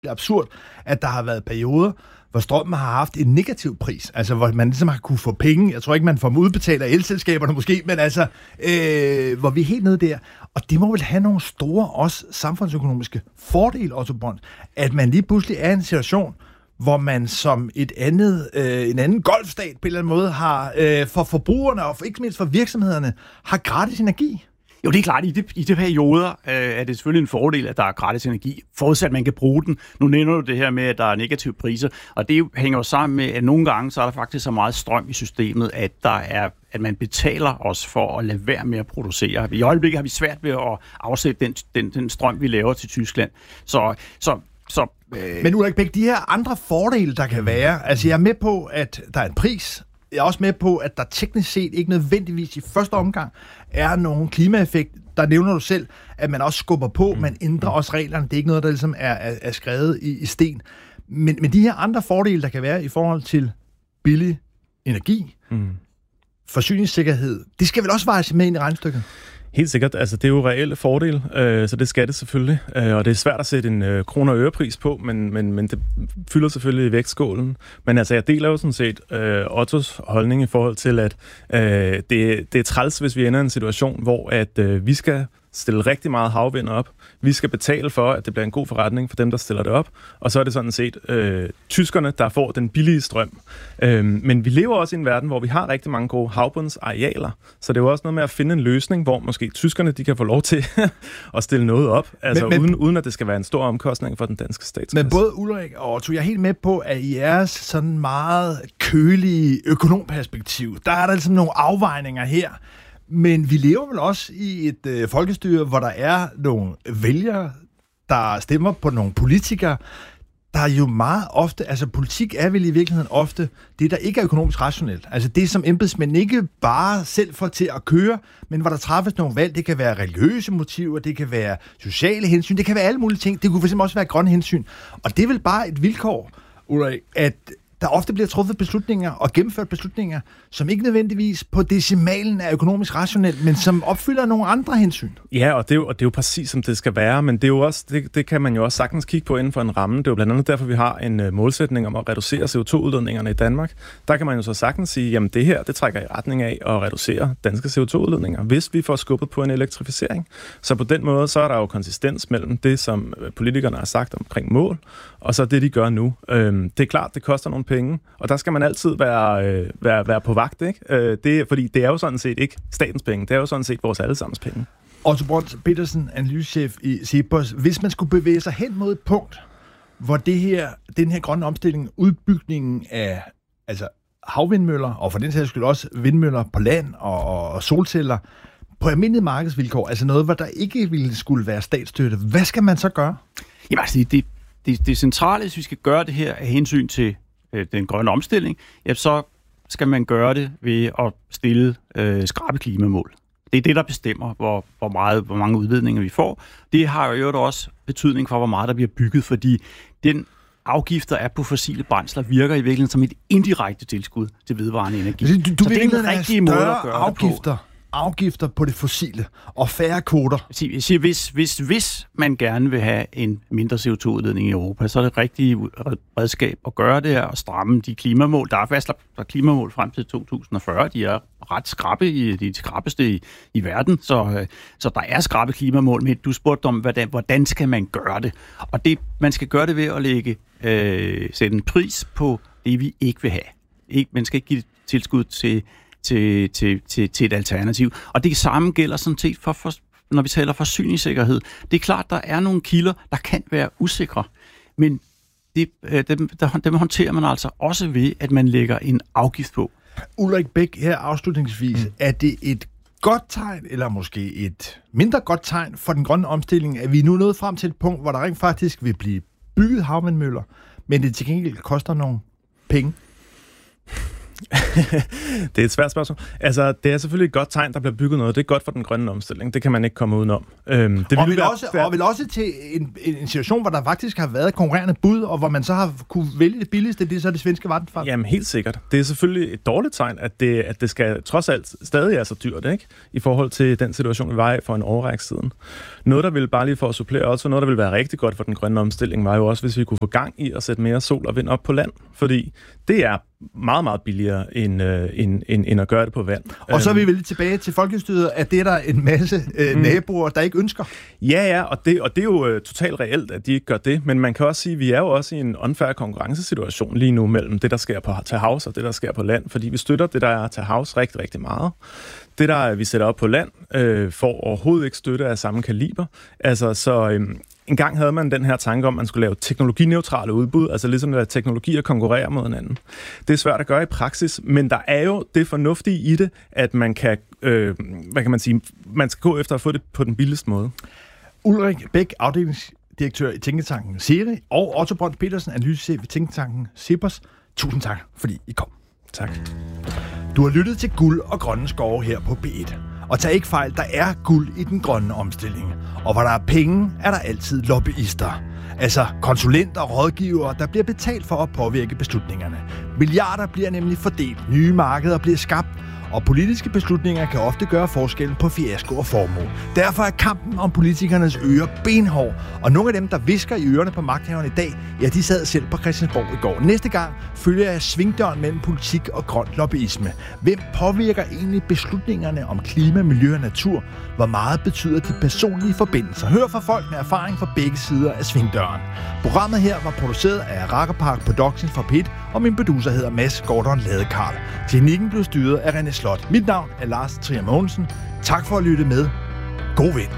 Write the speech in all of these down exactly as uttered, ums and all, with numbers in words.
absurd, at der har været perioder, hvor strømmen har haft en negativ pris, altså hvor man ligesom har kunne få penge, jeg tror ikke, man får dem udbetalt af elselskaberne måske, men altså, øh, hvor vi er helt nede der, og det må vel have nogle store, også samfundsøkonomiske fordele, Otto Brøns, at man lige pludselig er i en situation, hvor man som et andet, øh, en anden golfstat på en eller anden måde har, øh, for forbrugerne og for, ikke mindst for virksomhederne, har gratis energi. Jo, det er klart, i de, i de perioder øh, er det selvfølgelig en fordel, at der er gratis energi, forudsat at man kan bruge den. Nu nævner du det her med, at der er negative priser, og det hænger jo sammen med, at nogle gange så er der faktisk så meget strøm i systemet, at der er at man betaler os for at lade være med at producere. I øjeblikket har vi svært ved at afsætte den, den, den strøm, vi laver til Tyskland. Så, så, så øh... Men Ulrik Bech, de her andre fordele, der kan være, altså jeg er med på, at der er en pris. Jeg er også med på, at der teknisk set ikke nødvendigvis i første omgang er nogen klimaeffekt. Der nævner du selv, at man også skubber på, man ændrer også reglerne. Det er ikke noget, der ligesom er, er, er skrevet i, i sten. Men, men de her andre fordele, der kan være i forhold til billig energi, mm. forsyningssikkerhed, det skal vel også vejes med ind i regnestykket? Helt sikkert. Altså, det er jo reelle fordele, øh, så det skal det selvfølgelig. Øh, og det er svært at sætte en øh, kroner- og ørepris på, men, men, men det fylder selvfølgelig i vægtskålen. Men altså, jeg deler jo sådan set øh, Ottos holdning i forhold til, at øh, det, det er træls, hvis vi ender i en situation, hvor at øh, vi skal stille rigtig meget havvind op. Vi skal betale for, at det bliver en god forretning for dem, der stiller det op. Og så er det sådan set øh, tyskerne, der får den billige strøm. Øh, men vi lever også i en verden, hvor vi har rigtig mange gode havbundsarealer. Så det er jo også noget med at finde en løsning, hvor måske tyskerne de kan få lov til at stille noget op. Altså men, men, uden, uden at det skal være en stor omkostning for den danske statskasse. Men både Ulrik og Otto, jeg er helt med på, at i jeres sådan meget kølige økonomperspektiv, der er der ligesom nogle afvejninger her. Men vi lever vel også i et øh, folkestyre, hvor der er nogle vælgere, der stemmer på nogle politikere, der jo meget ofte, altså politik er vel i virkeligheden ofte det, der ikke er økonomisk rationelt. Altså det, som embedsmænd ikke bare selv får til at køre, men hvor der træffes nogle valg. Det kan være religiøse motiver, det kan være sociale hensyn, det kan være alle mulige ting. Det kunne fx også være grønne hensyn. Og det er vel bare et vilkår, Ulrik, at der ofte bliver truffet beslutninger og gennemført beslutninger, som ikke nødvendigvis på decimalen er økonomisk rationelt, men som opfylder nogle andre hensyn. Ja, og det er jo, og det er jo præcis, som det skal være, men det, er jo også, det, det kan man jo også sagtens kigge på inden for en ramme. Det er jo blandt andet derfor, vi har en uh, målsætning om at reducere C O to udledningerne i Danmark. Der kan man jo så sagtens sige, jamen det her, det trækker i retning af at reducere danske C O to udledninger, hvis vi får skubbet på en elektrificering. Så på den måde, så er der jo konsistens mellem det, som politikerne har sagt omkring mål, og så det, de gør nu. Øhm, det er klart, det koster nogle penge, og der skal man altid være, øh, være, være på vagt, ikke? Øh, det, fordi det er jo sådan set ikke statens penge, det er jo sådan set vores allesammens penge. Otto Brøns Petersen, analysechef i CEPOS. Hvis man skulle bevæge sig hen mod et punkt, hvor det her, den her grønne omstilling, udbygningen af altså havvindmøller, og for den sags skyld også vindmøller på land og, og solceller, på almindelige markedsvilkår, altså noget, hvor der ikke ville skulle være statsstøtte, hvad skal man så gøre? Jamen altså, det, det, det centrale, hvis vi skal gøre det her af hensyn til øh, den grønne omstilling, ja, så skal man gøre det ved at stille øh, skrappe klimamål. Det er det, der bestemmer, hvor, hvor, meget, hvor mange udledninger vi får. Det har jo også betydning for, hvor meget der bliver bygget, fordi den afgifter er på fossile brændsler virker i virkeligheden som et indirekte tilskud til vedvarende energi. Du, du, du så det er en rigtig måde at gøre afgifter. det på. afgifter på det fossile og færre kvoter. Jeg siger, hvis, hvis, hvis man gerne vil have en mindre C O to udledning i Europa, så er det rigtige redskab at gøre det her og stramme de klimamål. Der er fastlagt klimamål frem til to tusind og fyrre. De er ret skrappe, i, de skrappeste i, i verden, så, så der er skrappe klimamål. Men du spurgte om, hvordan, hvordan skal man gøre det? Og det, man skal gøre det ved at lægge, øh, sætte en pris på det, vi ikke vil have. Ikke, man skal ikke give tilskud til Til, til, til, til et alternativ. Og det samme gælder sådan set for, for, når vi taler forsyningssikkerhed. Det er klart, der er nogle kilder, der kan være usikre, men det, dem, dem håndterer man altså også ved, at man lægger en afgift på. Ulrik Bech, her afslutningsvis, mm. er det et godt tegn, eller måske et mindre godt tegn for den grønne omstilling, at vi nu er nået frem til et punkt, hvor der rent faktisk vil blive bygget havvindmøller, men det til gengæld koster nogle penge? Det er et svært spørgsmål. Altså, det er selvfølgelig et godt tegn, der bliver bygget noget. Det er godt for den grønne omstilling. Det kan man ikke komme udenom. Øhm, det og, vil være, også, og vil også til en, en situation, hvor der faktisk har været konkurrerende bud, og hvor man så har kunne vælge det billigste, det er så det svenske Vattenfall. Jamen, helt sikkert. Det er selvfølgelig et dårligt tegn, at det, at det skal trods alt stadig er så dyrt, ikke? I forhold til den situation, vi var i for en årrække siden. Noget, der ville bare lige for at supplere også, noget, der ville være rigtig godt for den grønne omstilling, var jo også, hvis vi kunne få gang i at sætte mere sol og vind op på land. Fordi det er meget, meget billigere, end, øh, end, end, end at gøre det på vand. Og så er vi vel tilbage til folkestyret, at det er der en masse øh, mm. naboer, der ikke ønsker. Ja, ja, og det, og det er jo øh, totalt reelt, at de ikke gør det. Men man kan også sige, at vi er jo også i en unfair konkurrencesituation lige nu mellem det, der sker på til havs og det, der sker på land. Fordi vi støtter det, der er til havs rigtig, rigtig meget. Det, der vi sætter op på land, øh, får overhovedet ikke støtte af samme kaliber. Altså, så... Øh, En gang havde man den her tanke om, at man skulle lave teknologineutrale udbud, altså ligesom at teknologier konkurrerer mod hinanden. Det er svært at gøre i praksis, men der er jo det fornuftige i det, at man kan, øh, hvad kan man sige, man skal gå efter at få det på den billigste måde. Ulrik Bæk, afdelingsdirektør i Tænketanken Seri, og Otto Brøns Petersen, analysechef i Tænketanken Cepos. Tusind tak, fordi I kom. Tak. Du har lyttet til Guld og Grønne Skove her på P et. Og tag ikke fejl, der er guld i den grønne omstilling. Og hvor der er penge, er der altid lobbyister. Altså konsulenter og rådgivere, der bliver betalt for at påvirke beslutningerne. Milliarder bliver nemlig fordelt, nye markeder bliver skabt, og politiske beslutninger kan ofte gøre forskellen på fiasko og formue. Derfor er kampen om politikernes ører benhård, og nogle af dem, der visker i ørerne på magthaverne i dag, ja, de sad selv på Christiansborg i går. Næste gang følger jeg svingdøren mellem politik og grøn lobbyisme. Hvem påvirker egentlig beslutningerne om klima, miljø og natur? Hvor meget betyder de personlige forbindelser? Hør fra folk med erfaring fra begge sider af svingdøren. Programmet her var produceret af Rakkerpark Productions for P et, og min producer hedder Mads Gordon Ladekarl. Teknikken blev styret af René Slot. Mit navn er Lars Trier Mogensen. Tak for at lytte med. God vind.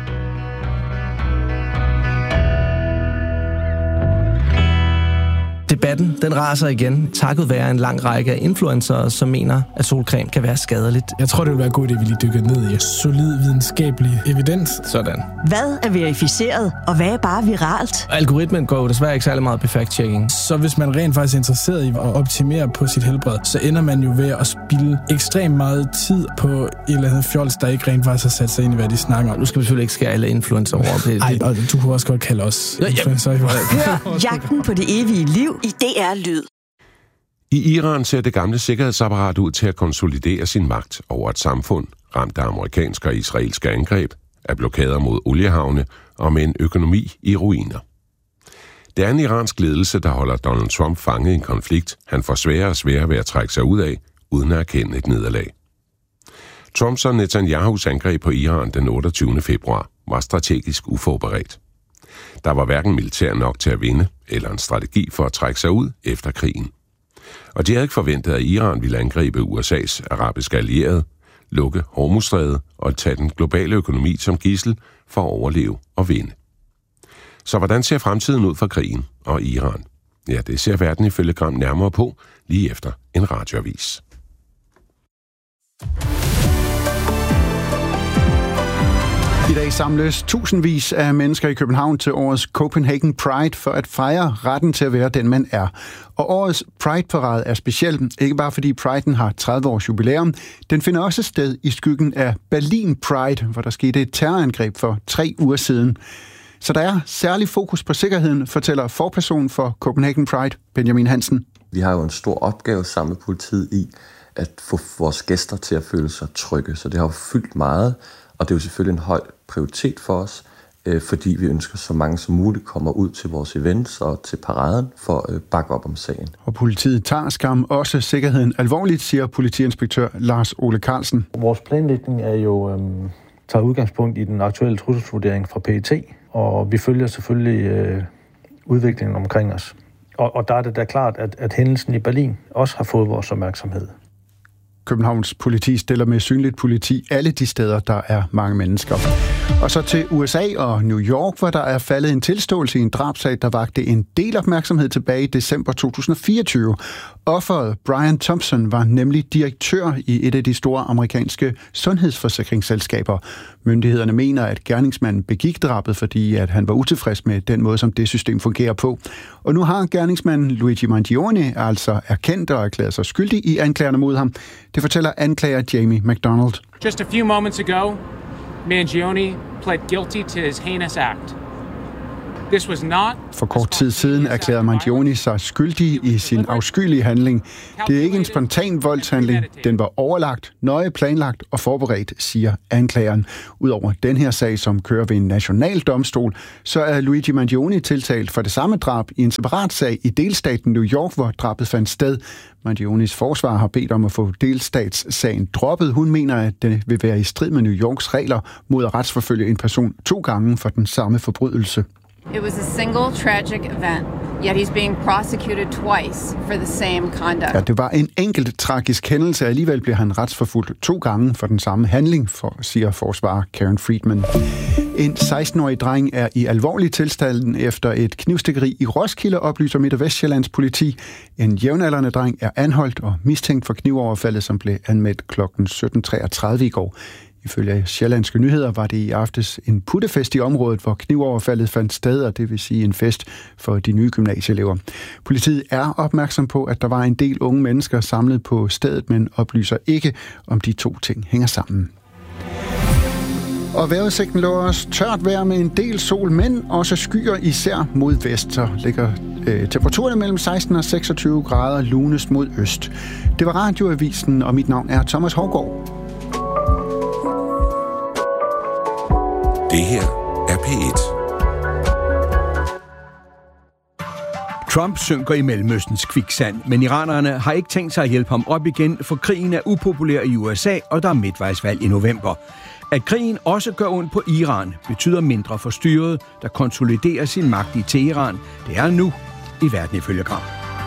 Debatten, den raser igen, takket være en lang række af influencere, som mener, at solcreme kan være skadeligt. Jeg tror, det vil være godt, at vi lige dykker ned i solid videnskabelig evidens. Sådan. Hvad er verificeret, og hvad er bare viralt? Algoritmen går desværre ikke særlig meget på fact-checking. Så hvis man rent faktisk er interesseret i at optimere på sit helbred, så ender man jo ved at spilde ekstremt meget tid på et eller andet fjols, der ikke rent faktisk har sat sig ind i, hvad de snakker om. Nu skal vi selvfølgelig ikke skære alle influencer over. Nej, og du kunne også godt kalde os ja, influencer. Hør Jagten på det evige liv i D R Lyd. I Iran ser det gamle sikkerhedsapparat ud til at konsolidere sin magt over et samfund, ramt af amerikanske og israelske angreb, af blokader mod oliehavne og med en økonomi i ruiner. Det er en iransk ledelse, der holder Donald Trump fanget i en konflikt, han får sværere og sværere ved at trække sig ud af, uden at erkende et nederlag. Trumps og Netanyahus angreb på Iran den otteogtyvende februar var strategisk uforberedt. Der var hverken militær nok til at vinde, eller en strategi for at trække sig ud efter krigen. Og de havde ikke forventet, at Iran ville angribe U S A's arabiske allierede, lukke Hormuzstrædet og tage den globale økonomi som gidsel for at overleve og vinde. Så hvordan ser fremtiden ud for krigen og Iran? Ja, det ser verden ifølge Gram nærmere på lige efter en radioavis. I dag samles tusindvis af mennesker i København til årets Copenhagen Pride for at fejre retten til at være den, man er. Og årets Pride-parade er speciel, ikke bare fordi Priden har tredive års jubilæum. Den finder også sted i skyggen af Berlin Pride, hvor der skete et terrorangreb for tre uger siden. Så der er særlig fokus på sikkerheden, fortæller forperson for Copenhagen Pride, Benjamin Hansen. Vi har jo en stor opgave sammen med politiet i at få vores gæster til at føle sig trygge, så det har jo fyldt meget. Og det er jo selvfølgelig en høj prioritet for os, øh, fordi vi ønsker, så mange som muligt kommer ud til vores events og til paraden for at øh, bakke op om sagen. Og politiet tager skam også sikkerheden alvorligt, siger politiinspektør Lars Ole Carlsen. Vores planlægning er jo øh, tager udgangspunkt i den aktuelle trusselsvurdering fra P E T, og vi følger selvfølgelig øh, udviklingen omkring os. Og, og der er det da klart, at, at hændelsen i Berlin også har fået vores opmærksomhed. Københavns politi stiller med synligt politi alle de steder, der er mange mennesker. Og så til U S A og New York, hvor der er faldet en tilståelse i en drabsag, der vagte en del opmærksomhed tilbage i december to tusind og fireogtyve. Offeret Brian Thompson var nemlig direktør i et af de store amerikanske sundhedsforsikringsselskaber. Myndighederne mener, at gerningsmanden begik drabet, fordi at han var utilfreds med den måde, som det system fungerer på. Og nu har gerningsmanden Luigi Mangione altså erkendt og erklæret sig skyldig i anklagerne mod ham. Det fortæller anklager Jamie McDonald. Just a few moments ago, Mangione pled guilty to his heinous act. This was not For kort tid siden erklærede Mangione sig skyldig i sin afskyelige handling. Det er ikke en spontan voldshandling. Den var overlagt, nøje planlagt og forberedt, siger anklageren. Udover den her sag, som kører ved en national domstol, så er Luigi Mangione tiltalt for det samme drab i en separat sag i delstaten New York, hvor drabet fandt sted. Mangiones forsvar har bedt om at få delstatssagen droppet. Hun mener, at det vil være i strid med New Yorks regler mod at retsforfølge en person to gange for den samme forbrydelse. It was a single tragic event, yet he's being prosecuted twice for the same conduct. Ja, det var en enkelt tragisk hændelse. Alligevel bliver han retsforfulgt to gange for den samme handling, for, siger forsvarer Karen Friedman. En seksten-årig dreng er i alvorlig tilstand efter et knivstikkeri i Roskilde, oplyser Midt- og Vestsjællands politi. En jævnaldrende dreng er anholdt og mistænkt for knivoverfaldet, som blev anmeldt klokken sytten treogtredive i går. Ifølge Sjællandske Nyheder var det i aftes en puttefest i området, hvor knivoverfaldet fandt sted, og det vil sige en fest for de nye gymnasieelever. Politiet er opmærksom på, at der var en del unge mennesker samlet på stedet, men oplyser ikke, om de to ting hænger sammen. Og vejrudsigten lå os tørt vejr med en del sol, men også skyer især mod vest. Så ligger øh, temperaturen mellem seksten og seksogtyve grader lunest mod øst. Det var Radioavisen, og mit navn er Thomas Hårgaard. Det her er P et. Trump synker i Mellemøstens kviksand, men iranerne har ikke tænkt sig at hjælpe ham op igen, for krigen er upopulær i U S A, og der er midtvejsvalg i november. At krigen også gør ondt på Iran, betyder mindre for styret, der konsoliderer sin magt i Teheran. Det er nu i Verden ifølge Gram.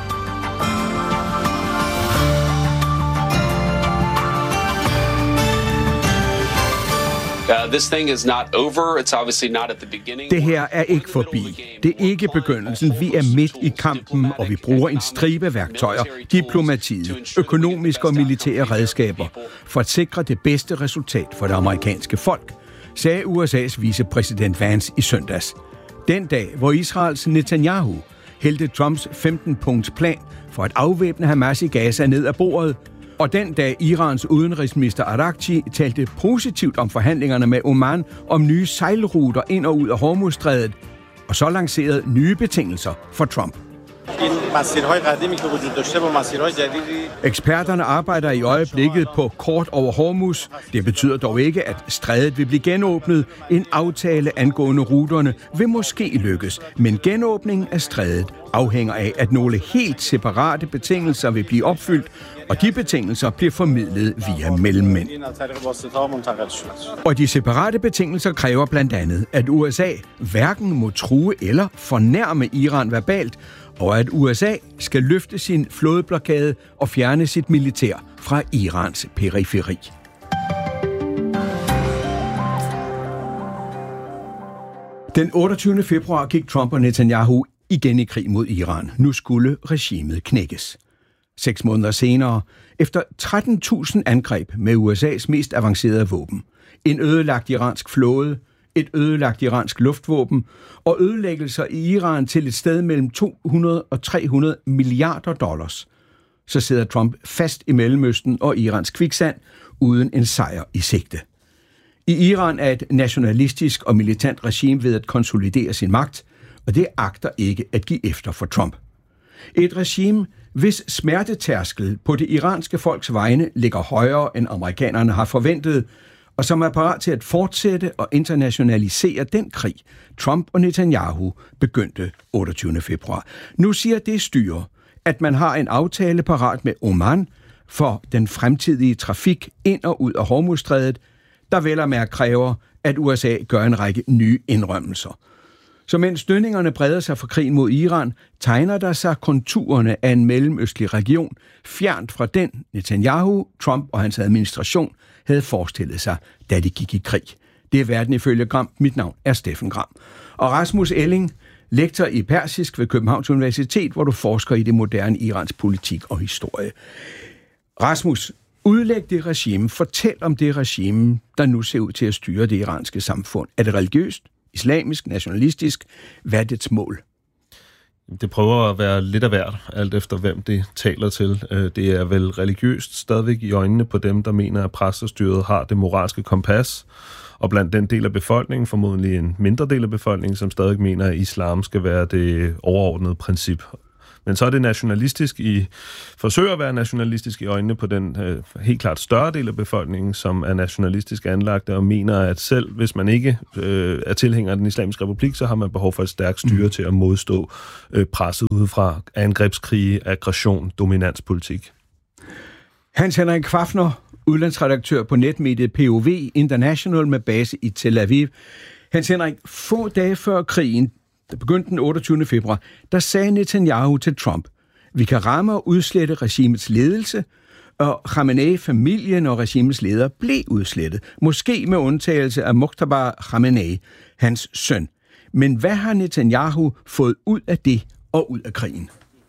Det her er ikke forbi. Det er ikke begyndelsen. Vi er midt i kampen, og vi bruger en stribe værktøjer, diplomatiet, økonomiske og militære redskaber, for at sikre det bedste resultat for det amerikanske folk, sagde U S A's vicepræsident Vance i søndags. Den dag, hvor Israels Netanyahu hældte Trumps femten-punkts plan for at afvæbne Hamas i Gaza ned ad bordet, og den dag Irans udenrigsminister Araghchi talte positivt om forhandlingerne med Oman om nye sejlruter ind og ud af Hormuzstrædet, og så lancerede nye betingelser for Trump. Eksperterne arbejder i øjeblikket på kort over Hormuz. Det betyder dog ikke, at strædet vil blive genåbnet. En aftale angående ruterne vil måske lykkes, men genåbningen af strædet afhænger af, at nogle helt separate betingelser vil blive opfyldt, og de betingelser bliver formidlet via mellemmænd. Og de separate betingelser kræver blandt andet, at U S A hverken må true eller fornærme Iran verbalt, og at U S A skal løfte sin flådeblokade og fjerne sit militær fra Irans periferi. Den otteogtyvende februar gik Trump og Netanyahu igen i krig mod Iran. Nu skulle regimet knækkes. Seks måneder senere, efter tretten tusind angreb med U S A's mest avancerede våben, en ødelagt iransk flåde, et ødelagt iransk luftvåben og ødelæggelser i Iran til et sted mellem to hundrede og tre hundrede milliarder dollars, så sidder Trump fast i Mellemøsten og Irans kviksand uden en sejr i sigte. I Iran er et nationalistisk og militant regime ved at konsolidere sin magt, og det agter ikke at give efter for Trump. Et regime, hvis smertetærskel på det iranske folks vegne ligger højere end amerikanerne har forventet, og som er parat til at fortsætte og internationalisere den krig, Trump og Netanyahu begyndte otteogtyvende februar. Nu siger det styre, at man har en aftale parat med Oman for den fremtidige trafik ind og ud af Hormuzstrædet, der vel og mærke kræver, at U S A gør en række nye indrømmelser. Så mens stønningerne breder sig for krigen mod Iran, tegner der sig konturerne af en mellemøstlig region, fjernt fra den Netanyahu, Trump og hans administration havde forestillet sig, da de gik i krig. Det er verden ifølge Gram. Mit navn er Steffen Gram. Og Rasmus Elling, lektor i persisk ved Københavns Universitet, hvor du forsker i det moderne Irans politik og historie. Rasmus, udlæg det regime. Fortæl om det regime, der nu ser ud til at styre det iranske samfund. Er det religiøst, islamisk, nationalistisk? Hvad er dets mål? Det prøver at være lidt af hvert, alt efter hvem det taler til. Det er vel religiøst stadigvæk i øjnene på dem, der mener, at præstestyret har det moralske kompas, og blandt den del af befolkningen, formodentlig en mindre del af befolkningen, som stadig mener, at islam skal være det overordnede princip. Men så er det nationalistisk i, forsøger at være nationalistisk i øjnene på den øh, helt klart større del af befolkningen, som er nationalistisk anlagte og mener, at selv hvis man ikke øh, er tilhænger af den islamiske republik, så har man behov for et stærkt styre mm. til at modstå øh, presset udefra, angrebskrige, aggression, dominanspolitik. Hans Henrik Kvafner, udlandsredaktør på netmediet P O V International med base i Tel Aviv. Hans Henrik, få dage før krigen, der begyndte den otteogtyvende februar, der sagde Netanyahu til Trump, vi kan ramme og udslette regimets ledelse, og Khamenei, familien og regimets leder blev udslettet, måske med undtagelse af Mojtaba Khamenei, hans søn. Men hvad har Netanyahu fået ud af det og ud af krigen?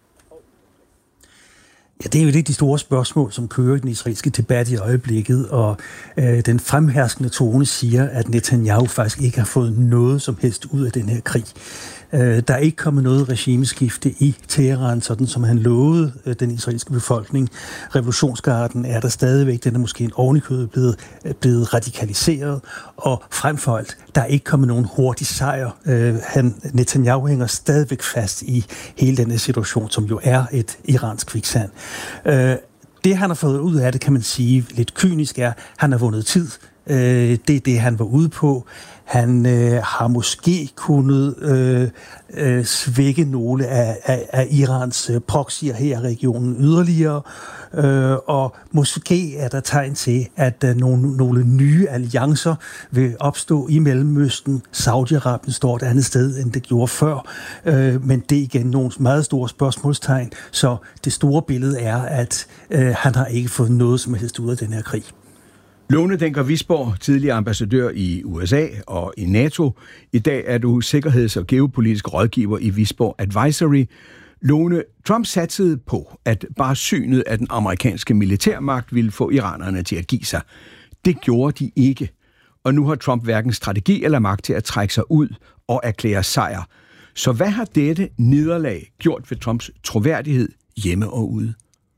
Ja, det er jo lidt de store spørgsmål, som kører i den israelske debat i øjeblikket, og øh, den fremherskende tone siger, at Netanyahu faktisk ikke har fået noget som helst ud af den her krig. Øh, der er ikke kommet noget regimeskifte i Teheran, sådan som han lovede øh, den israelske befolkning. Revolutionsgarden er der stadigvæk, den er måske en ovenikøbet blevet, øh, blevet radikaliseret, og frem for alt, der er ikke kommet nogen hurtig sejr. Øh, han, Netanyahu hænger stadigvæk fast i hele den her situation, som jo er et iransk kviksand. Øh, det, han har fået ud af det, kan man sige lidt kynisk, er, at han har vundet tid. Øh, det er det, han var ude på. Han øh, har måske kunnet øh, øh, svække nogle af, af, af Irans øh, proxyer her i regionen yderligere, øh, og måske er der tegn til, at øh, nogle, nogle nye alliancer vil opstå i Mellemøsten. Saudi-Arabien står et andet sted, end det gjorde før, øh, men det er igen nogle meget store spørgsmålstegn, så det store billede er, at øh, han har ikke fået noget som helst ud af den her krig. Lone Denker Wisborg, tidligere ambassadør i U S A og i NATO. I dag er du sikkerheds- og geopolitisk rådgiver i Wisborg Advisory. Lone, Trump satsede på, at bare synet af den amerikanske militærmagt ville få iranerne til at give sig. Det gjorde de ikke. Og nu har Trump hverken strategi eller magt til at trække sig ud og erklære sejr. Så hvad har dette nederlag gjort ved Trumps troværdighed hjemme og ude?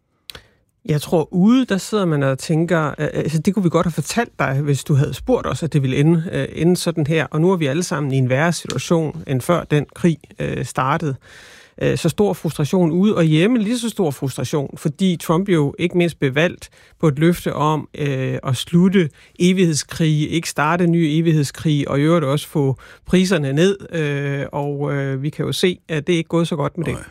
Jeg tror, ude, der sidder man og tænker, altså det kunne vi godt have fortalt dig, hvis du havde spurgt os, at det ville ende, ende sådan her. Og nu er vi alle sammen i en værre situation, end før den krig startede. Så stor frustration ude, og hjemme lige så stor frustration, fordi Trump jo ikke mindst blev valgt på et løfte om øh, at slutte evighedskrige, ikke starte nye evighedskrige, og i øvrigt også få priserne ned. Øh, og øh, vi kan jo se, at det ikke er gået så godt med det.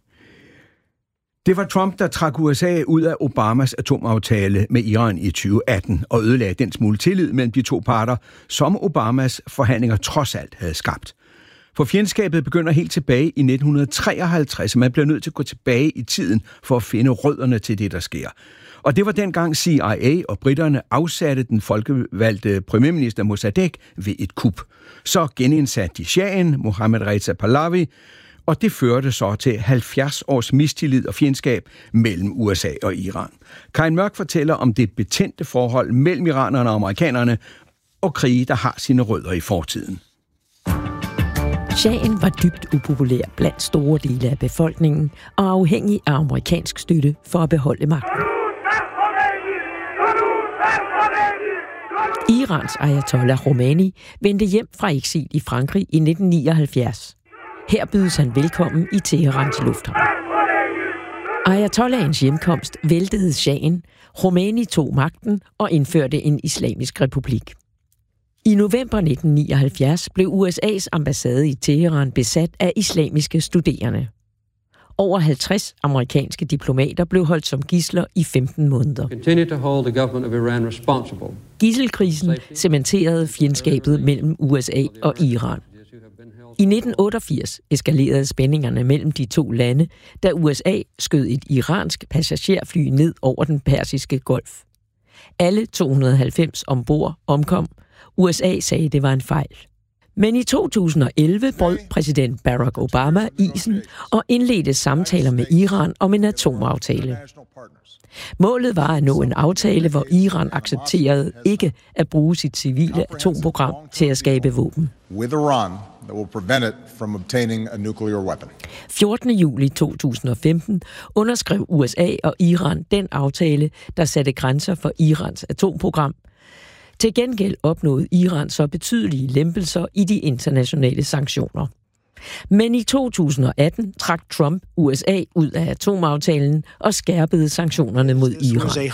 Det var Trump, der trak U S A ud af Obamas atomaftale med Iran i tyve atten og ødelagde den smule tillid mellem de to parter, som Obamas forhandlinger trods alt havde skabt. For fjendskabet begynder helt tilbage i nitten treoghalvtreds, og man bliver nødt til at gå tilbage i tiden for at finde rødderne til det, der sker. Og det var dengang C I A og britterne afsatte den folkevalgte premierminister Mossadegh ved et kup. Så genindsatte de shahen, Mohammad Reza Pahlavi, og det førte så til halvfjerds års mistillid og fjendskab mellem U S A og Iran. Karin Mørk fortæller om det betændte forhold mellem iranerne og amerikanerne og krige, der har sine rødder i fortiden. Shahen var dybt upopulær blandt store dele af befolkningen og afhængig af amerikansk støtte for at beholde magten. Irans ayatollah Khomeini vendte hjem fra eksil i Frankrig i nitten nioghalvfjerds. Her bydes han velkommen i Teherans lufthavn. Ayatollahens hjemkomst væltede shahen, Khomeini tog magten og indførte en islamisk republik. I november nitten nioghalvfjerds blev U S A's ambassade i Teheran besat af islamiske studerende. Over halvtreds amerikanske diplomater blev holdt som gidsler i femten måneder. Gidselkrisen cementerede fjendskabet mellem U S A og Iran. I nitten otteogfirs eskalerede spændingerne mellem de to lande, da U S A skød et iransk passagerfly ned over den persiske golf. Alle to hundrede og halvfems ombord omkom. U S A sagde, det var en fejl. Men i to tusind og elleve brød præsident Barack Obama isen og indledte samtaler med Iran om en atomaftale. Målet var at nå en aftale, hvor Iran accepterede ikke at bruge sit civile atomprogram til at skabe våben. With Iran that will prevent it from obtaining a nuclear weapon. fjortende juli to tusind og femten underskrev U S A og Iran den aftale, der satte grænser for Irans atomprogram. Til gengæld opnåede Iran så betydelige lempelser i de internationale sanktioner. Men i to tusind og atten trak Trump U S A ud af atomaftalen og skærpede sanktionerne mod Iran.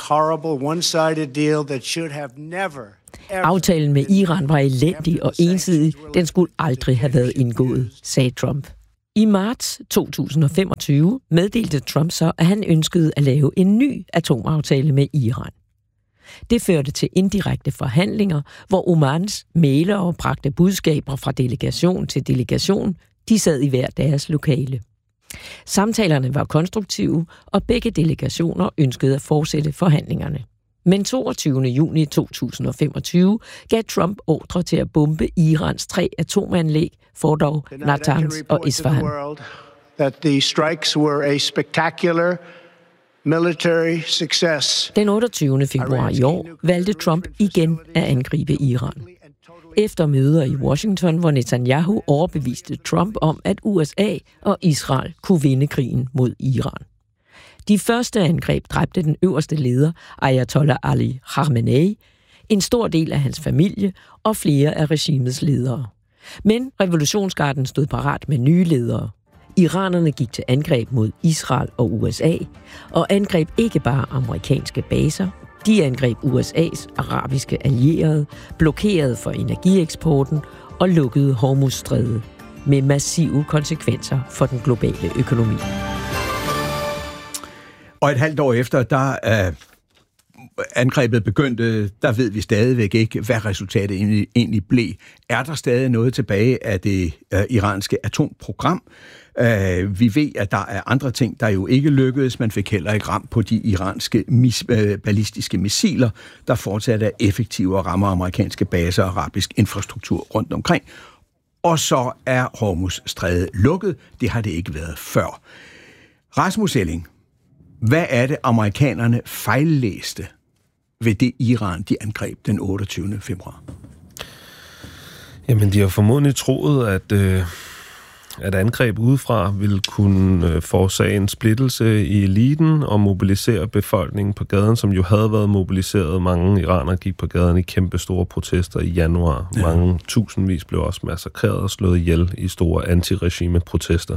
Aftalen med Iran var elendig og ensidig. Den skulle aldrig have været indgået, sagde Trump. I marts to tusind og femogtyve meddelte Trump så, at han ønskede at lave en ny atomaftale med Iran. Det førte til indirekte forhandlinger, hvor Omans mæglere bragte budskaber fra delegation til delegation. De sad i hver deres lokale. Samtalerne var konstruktive, og begge delegationer ønskede at fortsætte forhandlingerne. Men toogtyvende juni to tusind og femogtyve gav Trump ordre til at bombe Irans tre atomanlæg, Fordow, Natanz og Isfahan. That the strikes were a spectacular military success. Den otteogtyvende februar i år valgte Trump igen at angribe Iran. Efter møder i Washington, hvor Netanyahu overbeviste Trump om, at U S A og Israel kunne vinde krigen mod Iran. De første angreb dræbte den øverste leder, Ayatollah Ali Khamenei, en stor del af hans familie og flere af regimets ledere. Men revolutionsgarden stod parat med nye ledere. Iranerne gik til angreb mod Israel og U S A, og angreb ikke bare amerikanske baser. De angreb U S A's arabiske allierede, blokerede for energieksporten og lukkede Hormuzstrædet med massive konsekvenser for den globale økonomi. Og et halvt år efter, der er angrebet begyndte, der ved vi stadigvæk ikke, hvad resultatet egentlig, egentlig blev. Er der stadig noget tilbage af det uh, iranske atomprogram? Uh, vi ved, at der er andre ting, der jo ikke lykkedes. Man fik heller ikke ramt på de iranske mis, uh, ballistiske missiler, der fortsat er effektive og rammer amerikanske baser og arabisk infrastruktur rundt omkring. Og så er Hormuzstrædet lukket. Det har det ikke været før. Rasmus Elling, hvad er det, amerikanerne fejllæste ved det Iran, de angreb den otteogtyvende februar? Jamen, de har formodentlig troet, at, øh, at angreb udefra ville kunne øh, forårsage en splittelse i eliten og mobilisere befolkningen på gaden, som jo havde været mobiliseret. Mange iranere gik på gaden i kæmpe store protester i januar. Ja. Mange tusindvis blev også massakreret og slået ihjel i store antiregime-protester.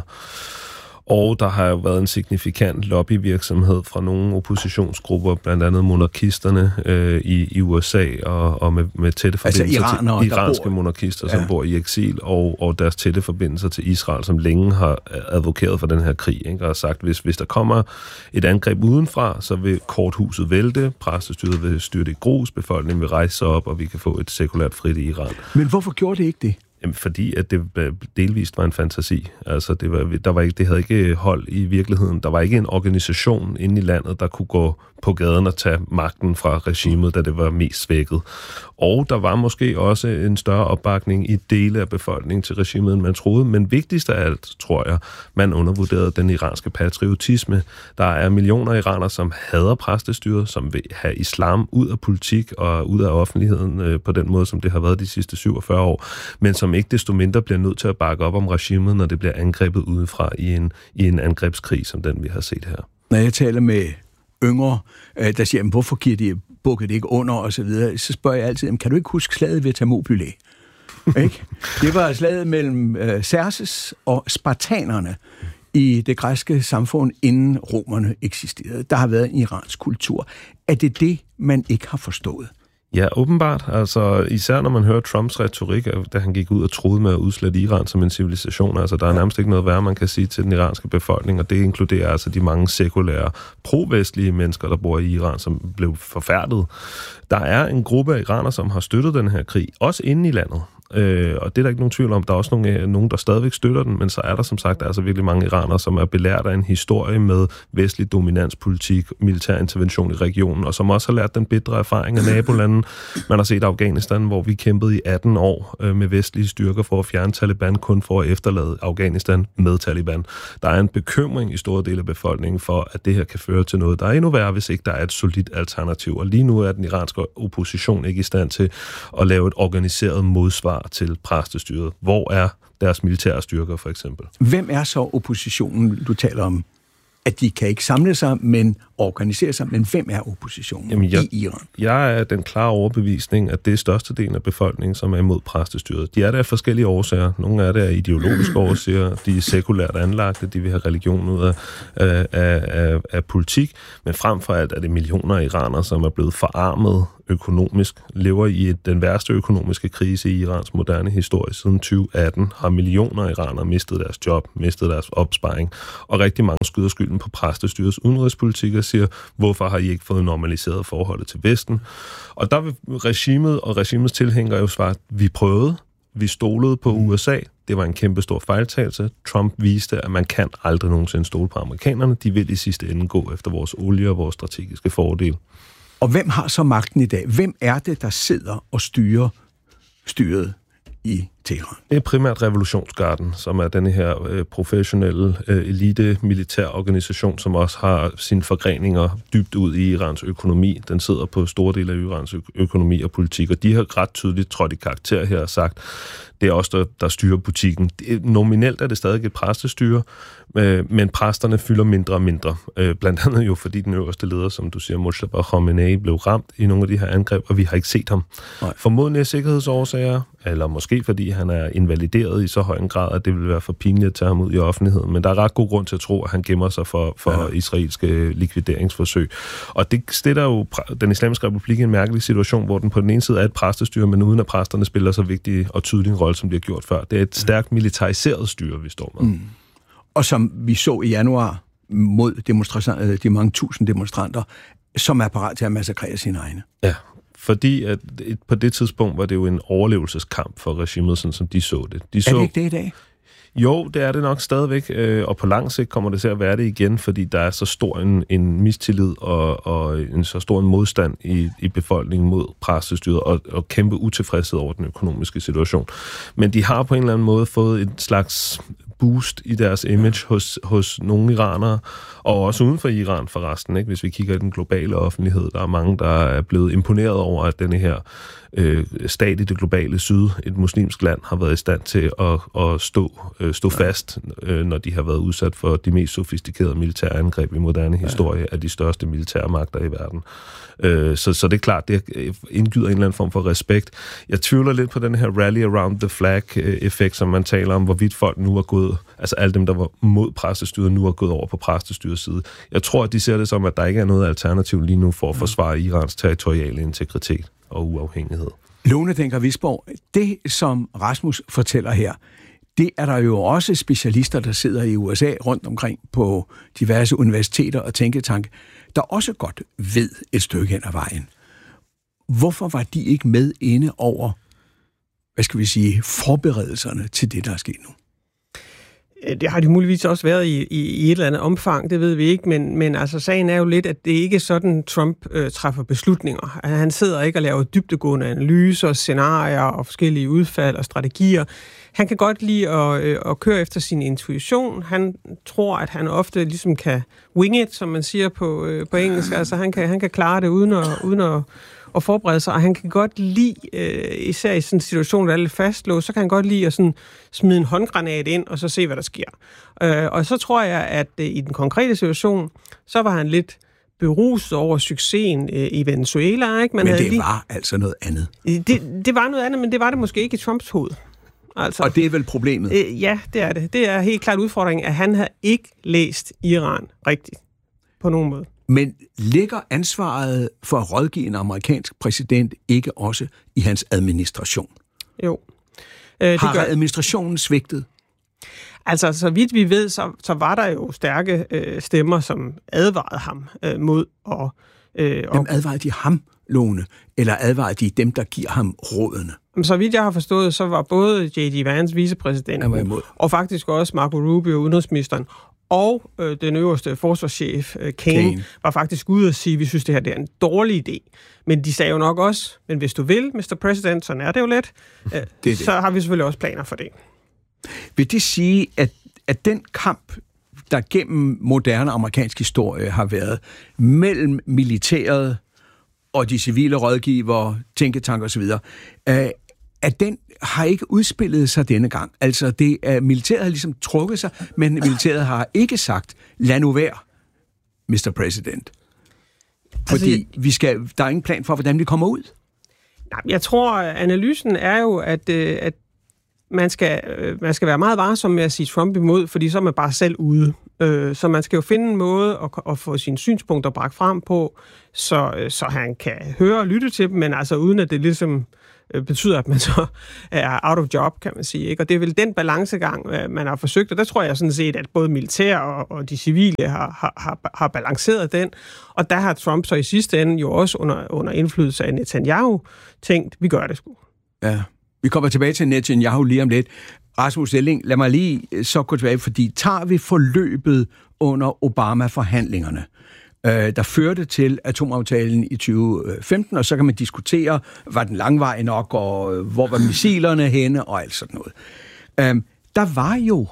Og der har jo været en signifikant lobbyvirksomhed fra nogle oppositionsgrupper, blandt andet monarkisterne øh, i, i U S A, og, og med, med tætte forbindelser altså iranere, til iranske bor... monarkister, som ja. bor i eksil, og, og deres tætte forbindelser til Israel, som længe har advokeret for den her krig, ikke? Og har sagt, hvis, hvis der kommer et angreb udenfra, så vil korthuset vælte, præstestyret vil styrte i grus, befolkningen vil rejse sig op, og vi kan få et sekulært frit i Iran. Men hvorfor gjorde det ikke det? Jamen, fordi at det delvist var en fantasi. Altså, det, var, der var ikke, det havde ikke hold i virkeligheden. Der var ikke en organisation inde i landet, der kunne gå på gaden og tage magten fra regimet, da det var mest svækket. Og der var måske også en større opbakning i dele af befolkningen til regimet, end man troede. Men vigtigst af alt, tror jeg, man undervurderede den iranske patriotisme. Der er millioner iranere, som hader præstestyret, som vil have islam ud af politik og ud af offentligheden øh, på den måde, som det har været de sidste syvogfyrre år, men som ikke desto mindre bliver nødt til at bakke op om regimet, når det bliver angrebet udefra i en, i en angrebskrig, som den vi har set her. Når jeg taler med yngre, der siger, hvorfor giver de bukket ikke under, og så videre, så spørger jeg altid, kan du ikke huske slaget ved Thermopylæ? Ikke? Det var slaget mellem uh, Xerxes og spartanerne i det græske samfund, inden romerne eksisterede. Der har været en iransk kultur. Er det det, man ikke har forstået? Ja, åbenbart. Altså, især når man hører Trumps retorik, da han gik ud og troede med at udslette Iran som en civilisation. Altså, der er nærmest ikke noget værre, man kan sige til den iranske befolkning, og det inkluderer altså de mange sekulære, pro-vestlige mennesker, der bor i Iran, som blev forfærdet. Der er en gruppe af iranere, som har støttet den her krig, også inde i landet. øh, og det er der ikke nogen tvivl om. Der er også nogle, nogen, der stadigvæk støtter den, men så er der som sagt altså virkelig mange iranere, som er belært af en historie med vestlig dominanspolitik, militær intervention i regionen, og som også har lært den bitre erfaring af nabolanden. Man har set Afghanistan, hvor vi kæmpede i atten år øh, med vestlige styrker for at fjerne Taliban, kun for at efterlade Afghanistan med Taliban. Der er en bekymring i store dele af befolkningen for, at det her kan føre til noget, der er endnu værre, hvis ikke der er et solidt alternativ. Og lige nu er den iranske opposition ikke i stand til at lave et organiseret modsvar til præstestyret. Hvor er deres militære styrker, for eksempel? Hvem er så oppositionen, du taler om? At de kan ikke samle sig, men organisere sig, men hvem er oppositionen Jamen jeg, i Iran? Jeg er den klare overbevisning, at det er størstedelen af befolkningen, som er imod præstestyret. De er der af forskellige årsager. Nogle af det er ideologiske årsager, de er sekulært anlagte, de vil have religion ud af, af, af, af politik, men frem for alt er det millioner af iranere, som er blevet forarmet økonomisk, lever i et, den værste økonomiske krise i Irans moderne historie. Siden tyve atten har millioner af iranere mistet deres job, mistet deres opsparing, og rigtig mange skyder skylden på præstestyrets udenrigspolitik og siger, hvorfor har I ikke fået normaliseret forholdet til Vesten? Og der vil regimet og regimets tilhængere jo svare, vi prøvede, vi stolede på U S A, det var en kæmpe stor fejltagelse. Trump viste, at man kan aldrig nogensinde stole på amerikanerne. De vil i sidste ende gå efter vores olie og vores strategiske fordel. Og hvem har så magten i dag? Hvem er det, der sidder og styrer styret i Teheran? Det er primært Revolutionsgarden, som er den her øh, professionelle øh, elite militær organisation, som også har sine forgreninger dybt ud i Irans økonomi. Den sidder på store dele af Irans ø- økonomi og politik, og de har ret tydeligt trådt i karakter her og sagt, det er også der, der styrer butikken. Det, nominelt er det stadig et præstestyre, øh, men præsterne fylder mindre og mindre. Øh, blandt andet jo, fordi den øverste leder, som du siger, Mojtaba Khomeini, blev ramt i nogle af de her angreb, og vi har ikke set ham. Nej. Formodentlig af sikkerhedsårsager, eller måske fordi han er invalideret i så høj en grad, at det vil være for pinligt at tage ham ud i offentligheden. Men der er ret god grund til at tro, at han gemmer sig for, for ja. israelske likvideringsforsøg. Og det stiller jo den islamiske republik i en mærkelig situation, hvor den på den ene side er et præstestyre, men uden at præsterne spiller så vigtig og tydelig en rolle, som de har gjort før. Det er et stærkt militariseret styre, vi står med. Mm. Og som vi så i januar mod demonstranter, de mange tusind demonstranter, som er parat til at massakrere sine egne. Ja. Fordi at på det tidspunkt var det jo en overlevelseskamp for regimet, sådan som de så det. De så, er det ikke det i dag? Jo, det er det nok stadigvæk, og på lang sigt kommer det til at være det igen, fordi der er så stor en, en mistillid og, og en så stor en modstand i, i befolkningen mod præstestyret og, og kæmpe utilfredshed over den økonomiske situation. Men de har på en eller anden måde fået et slags boost i deres image hos, hos nogle iranere, og også uden for Iran forresten, ikke? Hvis vi kigger i den globale offentlighed, der er mange, der er blevet imponeret over, at denne her øh, stat i det globale syd, et muslimsk land, har været i stand til at, at stå, øh, stå fast, øh, når de har været udsat for de mest sofistikerede militære angreb i moderne historie af de største militære magter i verden. Øh, så, så det er klart, det indgyder en eller anden form for respekt. Jeg tvivler lidt på den her rally around the flag-effekt, som man taler om, hvorvidt folk nu er gået, altså alle dem, der var mod præstestyret, nu er gået over på præstestyrets side. Jeg tror, at de ser det som, at der ikke er noget alternativ lige nu for at forsvare Irans territoriale integritet og uafhængighed. Lone Denker Visborg, det som Rasmus fortæller her, det er der jo også specialister, der sidder i U S A rundt omkring på diverse universiteter og tænketanke, der også godt ved et stykke hen ad vejen. Hvorfor var de ikke med inde over, hvad skal vi sige, forberedelserne til det, der er sket nu? Det har de muligvis også været i, i, i et eller andet omfang, det ved vi ikke, men, men altså sagen er jo lidt, at det ikke er sådan, Trump øh, træffer beslutninger. Han sidder ikke og laver dybdegående analyser, scenarier og forskellige udfald og strategier. Han kan godt lide at, øh, at køre efter sin intuition. Han tror, at han ofte ligesom kan wing it, som man siger på, øh, på engelsk. Altså han kan, han kan klare det uden at, uden at og forberede sig, og han kan godt lide, øh, især i sådan en situation, der er lidt fastlåst, så kan han godt lide at sådan smide en håndgranat ind, og så se, hvad der sker. Øh, og så tror jeg, at øh, i den konkrete situation, så var han lidt beruset over succesen øh, i Venezuela. Ikke? Man men havde det lige... var altså noget andet. Det, det var noget andet, men det var det måske ikke i Trumps hoved. Altså, og det er vel problemet? Øh, ja, det er det. Det er helt klart udfordringen, at han har ikke læst Iran rigtigt på nogen måde. Men ligger ansvaret for at rådgive en amerikansk præsident ikke også i hans administration? Jo. Øh, det Har gør... administrationen svigtet? Altså, så vidt vi ved, så, så var der jo stærke øh, stemmer, som advarede ham øh, mod at... Øh, Hvem advarede de ham? Lone? Eller advarer de dem, der giver ham rådene? Så vidt jeg har forstået, så var både J D Vance, vicepræsidenten, og faktisk også Marco Rubio, udenrigsministeren, og øh, den øverste forsvarschef, øh, Kane, Kane, var faktisk ude at sige, at vi synes, det her det er en dårlig idé. Men de sagde jo nok også, men hvis du vil, mister President, så er det jo let, øh, det det. Så har vi selvfølgelig også planer for det. Vil det sige, at, at den kamp, der gennem moderne amerikansk historie har været mellem militæret og de civile rådgivere, tænketanker osv., øh, at den har ikke udspillet sig denne gang. Altså, det er, militæret har ligesom trukket sig, men militæret har ikke sagt, lad nu være, mister President. Fordi altså, vi skal, der er ingen plan for, hvordan vi kommer ud. Nej, jeg tror, analysen er jo, at, at man, skal, man skal være meget varsom med at sige Trump imod, fordi så er man bare selv ude. Så man skal jo finde en måde at, at få sine synspunkter bragt frem på, så, så han kan høre og lytte til dem, men altså uden at det ligesom betyder, at man så er out of job, kan man sige. Ikke? Og det er vel den balancegang, man har forsøgt, og der tror jeg sådan set, at både militær og, og de civile har, har, har balanceret den, og der har Trump så i sidste ende jo også under, under indflydelse af Netanyahu tænkt, vi gør det sgu. Ja, vi kommer tilbage til Netanyahu lige om lidt. Rasmus Elling, lad mig lige så gå tilbage, fordi tager vi forløbet under Obama-forhandlingerne, der førte til atomaftalen i tyve femten, og så kan man diskutere, var den langvej nok, og hvor var missilerne henne, og alt sådan noget. Der var jo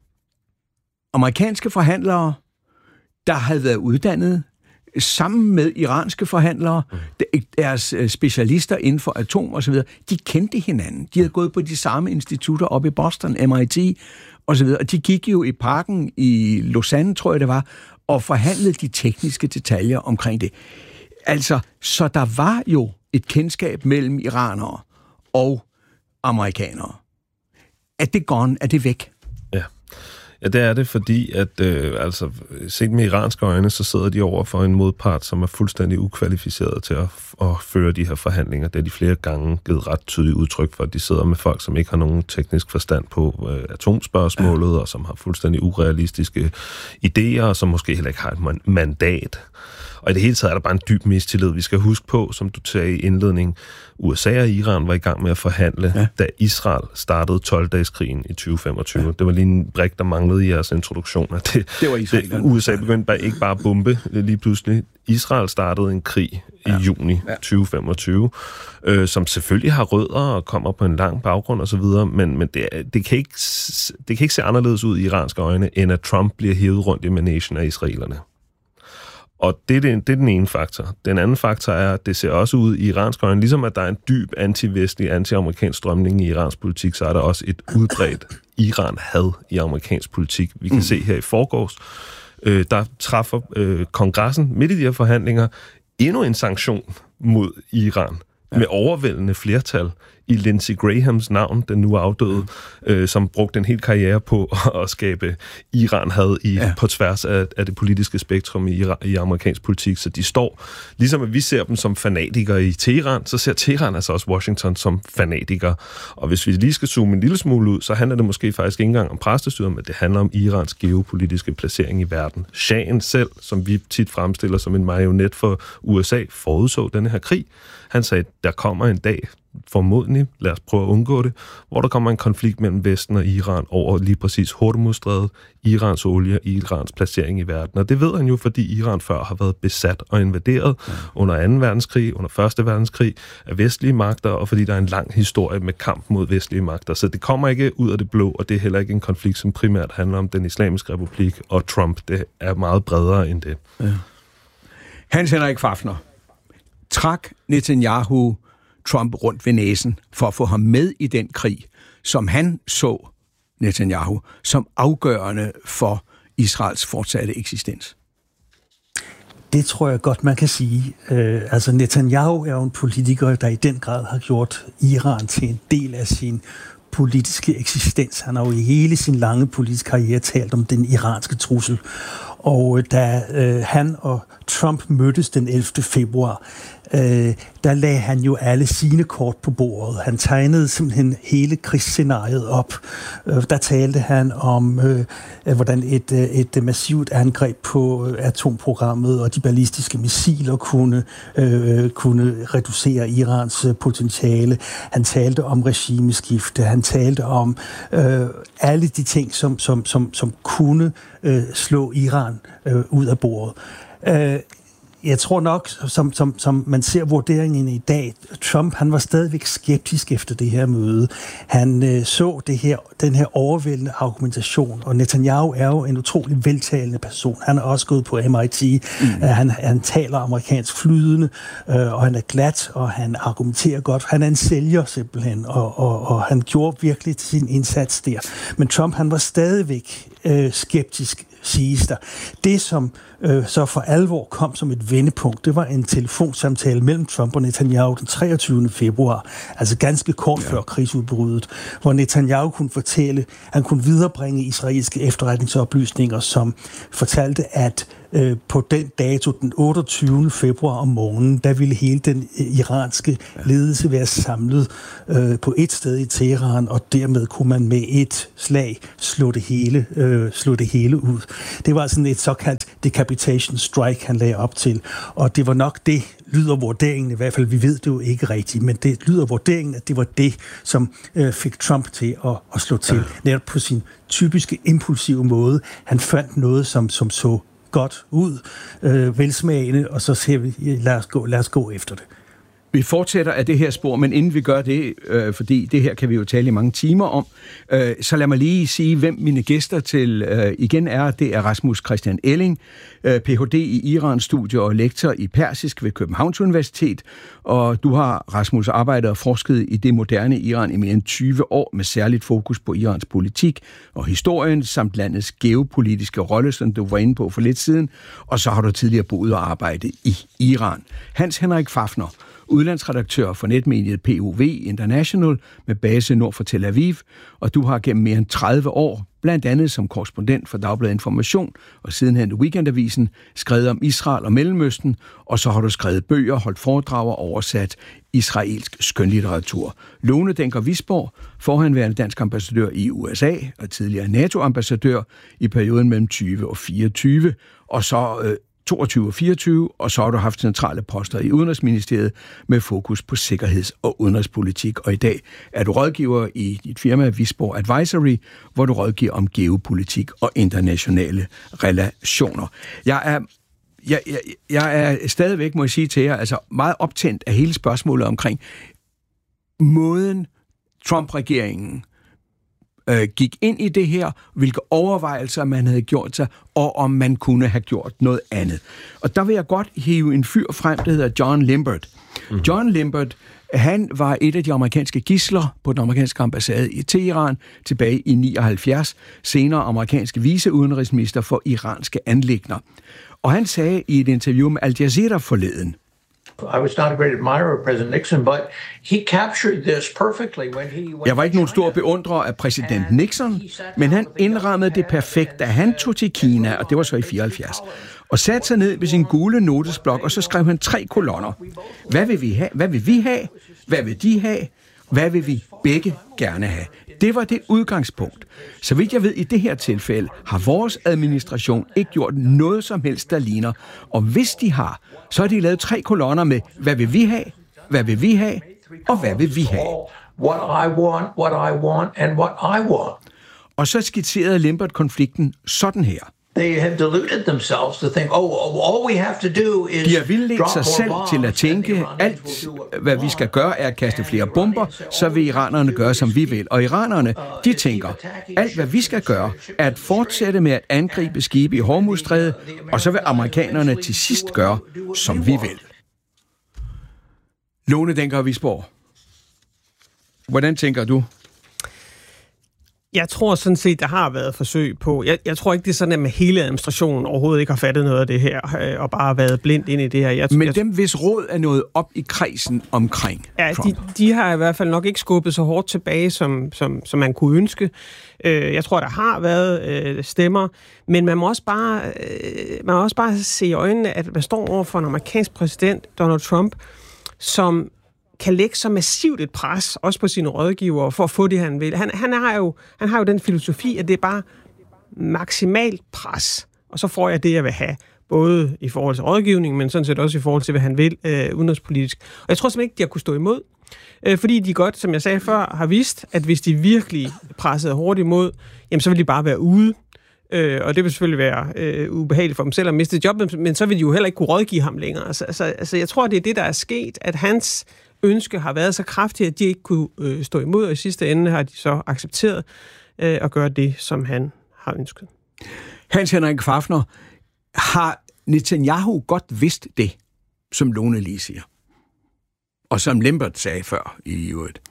amerikanske forhandlere, der havde været uddannet sammen med iranske forhandlere, deres specialister inden for atom og så videre, de kendte hinanden. De havde gået på de samme institutter op i Boston, M I T og så videre, og de gik jo i parken i Lausanne, tror jeg det var, og forhandlede de tekniske detaljer omkring det. Altså, så der var jo et kendskab mellem iranere og amerikanere. Er det gone? Er det væk? Ja. Ja, det er det, fordi at, øh, altså, set med iranske øjne, så sidder de over for en modpart, som er fuldstændig ukvalificeret til at, at føre de her forhandlinger. Det er de flere gange givet ret tydeligt udtryk for, at de sidder med folk, som ikke har nogen teknisk forstand på øh, atomspørgsmålet, ja. Og som har fuldstændig urealistiske idéer, og som måske heller ikke har et mandat. Og i det hele taget er der bare en dyb mistillid. Vi skal huske på, som du sagde i indledningen, U S A og Iran var i gang med at forhandle, ja. Da Israel startede tolv-dageskrigen i tyve femogtyve. Ja. Det var lige en brik, der manglede i jeres introduktion. Det, det var Israel. Det, U S A begyndte bare, ikke bare at bombe lige pludselig. Israel startede en krig ja. i juni ja. tyve femogtyve, øh, som selvfølgelig har rødder og kommer på en lang baggrund osv., men, men det, det, kan ikke, det kan ikke se anderledes ud i iranske øjne, end at Trump bliver hævet rundt i managen af israelerne. Og det er, det, det er den ene faktor. Den anden faktor er, at det ser også ud i iransk øjne, ligesom at der er en dyb anti-vestlig, anti-amerikansk strømning i iransk politik, så er der også et udbredt Iran-had i amerikansk politik. Vi kan mm. se her i forgårs, øh, der træffer øh, kongressen midt i de her forhandlinger endnu en sanktion mod Iran, ja. Med overvældende flertal i Lindsey Grahams navn, den nu afdøde, øh, som brugte en hel karriere på at skabe Iran-had i, ja. På tværs af, af det politiske spektrum i, i amerikansk politik. Så de står, ligesom at vi ser dem som fanatikere i Teheran, så ser Teheran altså også Washington som fanatikere. Og hvis vi lige skal zoome en lille smule ud, så handler det måske faktisk ikke engang om præstestyret, men det handler om Irans geopolitiske placering i verden. Shahen selv, som vi tit fremstiller som en marionet for U S A, forudså denne her krig. Han sagde, der kommer en dag, formodentlig, lad os prøve at undgå det, hvor der kommer en konflikt mellem Vesten og Iran over lige præcis Hormuzstrædet, Irans olie og Irans placering i verden. Og det ved han jo, fordi Iran før har været besat og invaderet ja. Under anden verdenskrig, under første verdenskrig af vestlige magter, og fordi der er en lang historie med kamp mod vestlige magter. Så det kommer ikke ud af det blå, og det er heller ikke en konflikt, som primært handler om den islamiske republik og Trump. Det er meget bredere end det. Ja. Hans Henrik Fafner, trak Netanyahu Trump rundt ved næsen for at få ham med i den krig, som han så, Netanyahu, som afgørende for Israels fortsatte eksistens? Det tror jeg godt, man kan sige. Øh, altså Netanyahu er jo en politiker, der i den grad har gjort Iran til en del af sin politiske eksistens. Han har jo i hele sin lange politiske karriere talt om den iranske trussel. Og da øh, han og Trump mødtes den ellevte februar, øh, der lagde han jo alle sine kort på bordet. Han tegnede simpelthen hele krigsscenariet op. Øh, der talte han om, øh, hvordan et, et massivt angreb på atomprogrammet og de ballistiske missiler kunne, øh, kunne reducere Irans potentiale. Han talte om regimeskifte. Han talte om øh, alle de ting, som, som, som, som kunne øh, slå Iran øh, ud af bordet. Øh, Jeg tror nok, som, som, som man ser vurderingen i dag, Trump han var stadigvæk skeptisk efter det her møde. Han øh, så det her, den her overvældende argumentation, og Netanyahu er jo en utrolig veltalende person. Han er også gået på M I T. Mm. Uh, han, han taler amerikansk flydende, uh, og han er glat, og han argumenterer godt. Han er en sælger simpelthen, og, og, og han gjorde virkelig sin indsats der. Men Trump han var stadigvæk øh, skeptisk, siges der. Det, som øh, så for alvor kom som et vendepunkt, det var en telefonsamtale mellem Trump og Netanyahu den treogtyvende februar, altså ganske kort ja. før krigsudbruddet, hvor Netanyahu kunne fortælle, han kunne viderebringe israelske efterretningsoplysninger, som fortalte, at øh, på den dato, den otteogtyvende februar om morgenen, der ville hele den øh, iranske ledelse være samlet øh, på et sted i Teheran, og dermed kunne man med et slag slå det hele, øh, slå det hele ud. Det var sådan et såkaldt decapitation strike, han lagde op til, og det var nok det, lyder vurderingen i hvert fald, vi ved det jo ikke rigtigt, men det lyder vurderingen, at det var det, som øh, fik Trump til at, at slå til, netop på sin typiske impulsive måde. Han fandt noget, som, som så godt ud, øh, velsmagende, og så siger vi, lad os gå, lad os gå efter det. Vi fortsætter af det her spor, men inden vi gør det, øh, fordi det her kan vi jo tale i mange timer om, øh, så lad mig lige sige, hvem mine gæster til øh, igen er. Det er Rasmus Christian Elling, øh, P H D i Iran-studier og lektor i persisk ved Københavns Universitet. Og du har, Rasmus, arbejdet og forsket i det moderne Iran i mere end tyve år, med særligt fokus på Irans politik og historien, samt landets geopolitiske rolle, som du var inde på for lidt siden. Og så har du tidligere boet og arbejdet i Iran. Hans Henrik Pfaffner, udlandsredaktør for netmediet P O V International med base nord for Tel Aviv, og du har gennem mere end tredive år, blandt andet som korrespondent for Dagbladet Information og sidenhen Weekendavisen, skrevet om Israel og Mellemøsten, og så har du skrevet bøger, holdt foredrag og oversat israelsk skønlitteratur. Lone Denker Wisborg, forhenværende dansk ambassadør i U S A og tidligere NATO-ambassadør i perioden mellem tyve og fireogtyve, og så øh, toogtyve og fireogtyve, og så har du haft centrale poster i Udenrigsministeriet med fokus på sikkerheds- og udenrigspolitik. Og i dag er du rådgiver i dit firma Wisborg Advisory, hvor du rådgiver om geopolitik og internationale relationer. Jeg er, jeg, jeg, jeg er stadigvæk, må jeg sige til jer, altså meget optændt af hele spørgsmålet omkring måden Trump-regeringen øh, gik ind i det her, hvilke overvejelser man havde gjort sig, og om man kunne have gjort noget andet. Og der vil jeg godt hive en fyr frem, der hedder John Limbert. Mm. John Limbert, han var et af de amerikanske gidsler på den amerikanske ambassade i Teheran tilbage i nioghalvfjerds, senere amerikanske viceudenrigsminister for iranske anliggender. Og han sagde i et interview med Al Jazeera forleden, I was not a great admirer of President Nixon, but he captured this perfectly when he went. Jeg var ikke nogen stor beundrer af præsident Nixon, men han indrammede det perfekt, da han tog til Kina, og det var så i fireoghalvfjerds, og satte sig ned ved sin gule notesblok, og så skrev han tre kolonner. Hvad vil vi have? Hvad vil vi have? Hvad vil de have? Hvad vil vi begge gerne have? Det var det udgangspunkt. Så vidt jeg ved, i det her tilfælde har vores administration ikke gjort noget som helst, der ligner. Og hvis de har, så har de lavet tre kolonner med, hvad vil vi have, hvad vil vi have, og hvad vil vi have. What I want, what I want, and what I want. Og så skitserede Limbert konflikten sådan her. They have deluded themselves to think, oh, all we have to do is De har vildledt sig selv til at tænke, alt hvad vi skal gøre er at kaste flere bomber, så vil iranerne gøre, som vi vil. Og iranerne, de tænker, alt hvad vi skal gøre er at fortsætte med at angribe skibe i Hormuzstrædet, og så vil amerikanerne til sidst gøre, som vi vil. Lone Denker Wisborg, hvordan tænker du? Jeg tror sådan set, der har været forsøg på. Jeg, jeg tror ikke, det er sådan, at med hele administrationen overhovedet ikke har fattet noget af det her, øh, og bare været blindt ind i det her. Jeg, Men jeg, dem, hvis råd er nået op i kredsen omkring ja, Trump? De, de har i hvert fald nok ikke skubbet så hårdt tilbage, som, som, som man kunne ønske. Øh, jeg tror, der har været øh, stemmer, men man må, også bare, øh, man må også bare se i øjnene, at man står over for en amerikansk præsident, Donald Trump, som kan lægge så massivt et pres, også på sine rådgivere, for at få det, han vil. Han, han, har, jo, han har jo den filosofi, at det er bare maksimalt pres, og så får jeg det, jeg vil have. Både i forhold til rådgivning, men sådan set også i forhold til, hvad han vil øh, udenrigspolitisk. Og jeg tror simpelthen ikke, de har kunne stå imod, øh, fordi de godt, som jeg sagde før, har vist, at hvis de virkelig pressede hårdt imod, jamen så vil de bare være ude. Øh, og det vil selvfølgelig være øh, ubehageligt for dem selv at miste jobbet, men så vil de jo heller ikke kunne rådgive ham længere. Altså, altså, altså jeg tror, det er det, der er sket, at hans ønske har været så kraftigt, at de ikke kunne øh, stå imod, og i sidste ende har de så accepteret øh, at gøre det, som han har ønsket. Hans-Henrik Fafner, har Netanyahu godt vidst det, som Lone lige siger? Og som Lambert sagde før i øvrigt?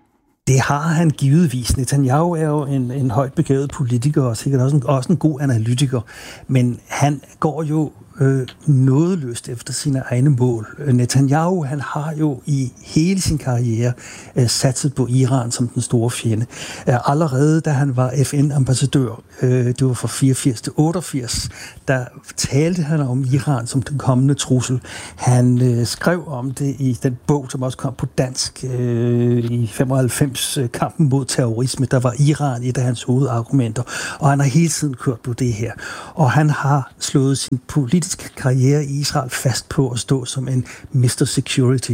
Det har han givetvis. Netanyahu er jo en, en højt begavet politiker, og sikkert også en, også en god analytiker, men han går jo øh, nådeløst efter sine egne mål. Netanyahu, han har jo i hele sin karriere øh, satset på Iran som den store fjende. Øh, allerede da han var F N-ambassadør, øh, det var fra fireogfirs til otteogfirs, der talte han om Iran som den kommende trussel. Han øh, skrev om det i den bog, som også kom på dansk øh, i femoghalvfems, øh, Kampen mod terrorisme. Der var Iran et af hans hovedargumenter, og han har hele tiden kørt på det her. Og han har slået sin politiske karriere i Israel fast på at stå som en mister Security.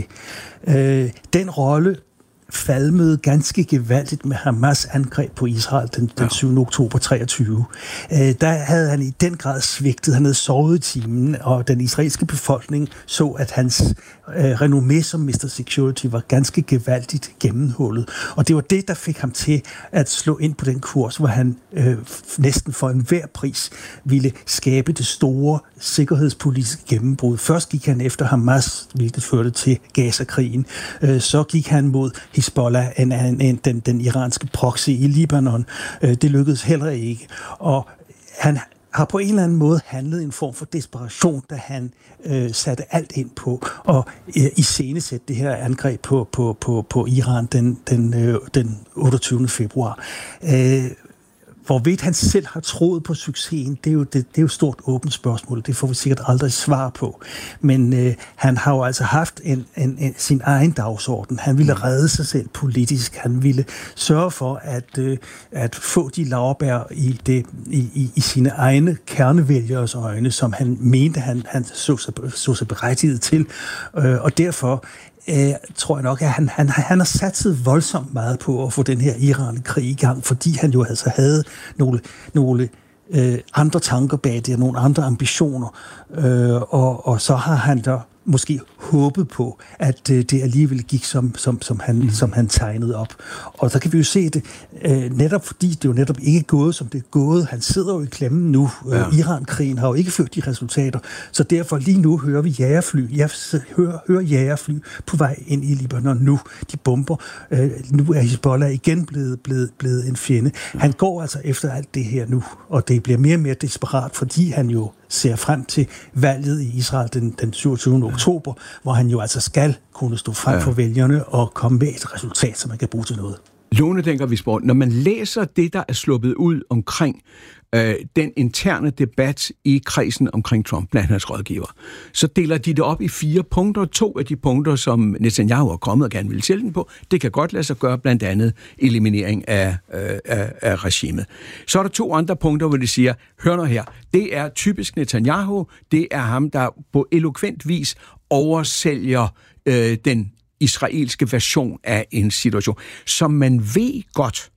Øh, den rolle falmede ganske gevaldigt med Hamas angreb på Israel den, den syvende oktober treogtyve. Øh, der havde han i den grad svigtet. Han havde sovet i timen, og den israelske befolkning så, at hans øh, renommé som mister Security var ganske gevaldigt gennemhullet. Og det var det, der fik ham til at slå ind på den kurs, hvor han øh, næsten for enhver pris ville skabe det store sikkerhedspolitiske gennembrud. Først gik han efter Hamas, hvilket førte til Gaza-krigen. Øh, så gik han mod Hezbollah, en, en, en, den, den iranske proxy i Libanon. Øh, det lykkedes heller ikke. Og han har på en eller anden måde handlet en form for desperation, da han øh, satte alt ind på og øh, iscenesætte det her angreb på, på, på, på Iran den, den, øh, den otteogtyvende februar. Øh, Hvorvidt han selv har troet på succesen, det er jo, det, det er jo et stort åbent spørgsmål. Det får vi sikkert aldrig svar på. Men øh, han har jo altså haft en, en, en, sin egen dagsorden. Han ville redde sig selv politisk. Han ville sørge for at, øh, at få de laurbær i, det, i, i, i sine egne kernevælgeres øjne, som han mente, han, han så, sig, så sig berettiget til. Øh, og derfor Øh, tror jeg nok, at han, han, han har satset voldsomt meget på at få den her Iran-krig i gang, fordi han jo altså havde nogle, nogle øh, andre tanker bag det, og nogle andre ambitioner, øh, og, og så har han da måske håbet på, at øh, det alligevel gik, som, som, som, han, mm. som han tegnede op. Og så kan vi jo se det, øh, netop fordi det jo netop ikke er gået, som det er gået. Han sidder jo i klemmen nu. Ja. Øh, Iran-krigen har jo ikke ført de resultater, så derfor lige nu hører vi jagerfly. Jeg hører, hører jagerfly på vej ind i Libanon nu. De bomber. Øh, nu er Hezbollah igen blevet, blevet, blevet en fjende. Han går altså efter alt det her nu, og det bliver mere og mere desperat, fordi han jo ser frem til valget i Israel den, den syvogtyvende oktober, hvor han jo altså skal kunne stå frem ja. for vælgerne og komme med et resultat, som man kan bruge til noget. Lone Denker Wisborg, når man læser det, der er sluppet ud omkring øh, den interne debat i kredsen omkring Trump blandt hans rådgiver, så deler de det op i fire punkter. To af de punkter, som Netanyahu er kommet og gerne vil sælge den på, det kan godt lade sig gøre, blandt andet eliminering af, øh, af, af regimet. Så er der to andre punkter, hvor de siger, hør nu her, det er typisk Netanyahu, det er ham, der på elokvent vis oversælger øh, den israelske version af en situation, som man ved godt,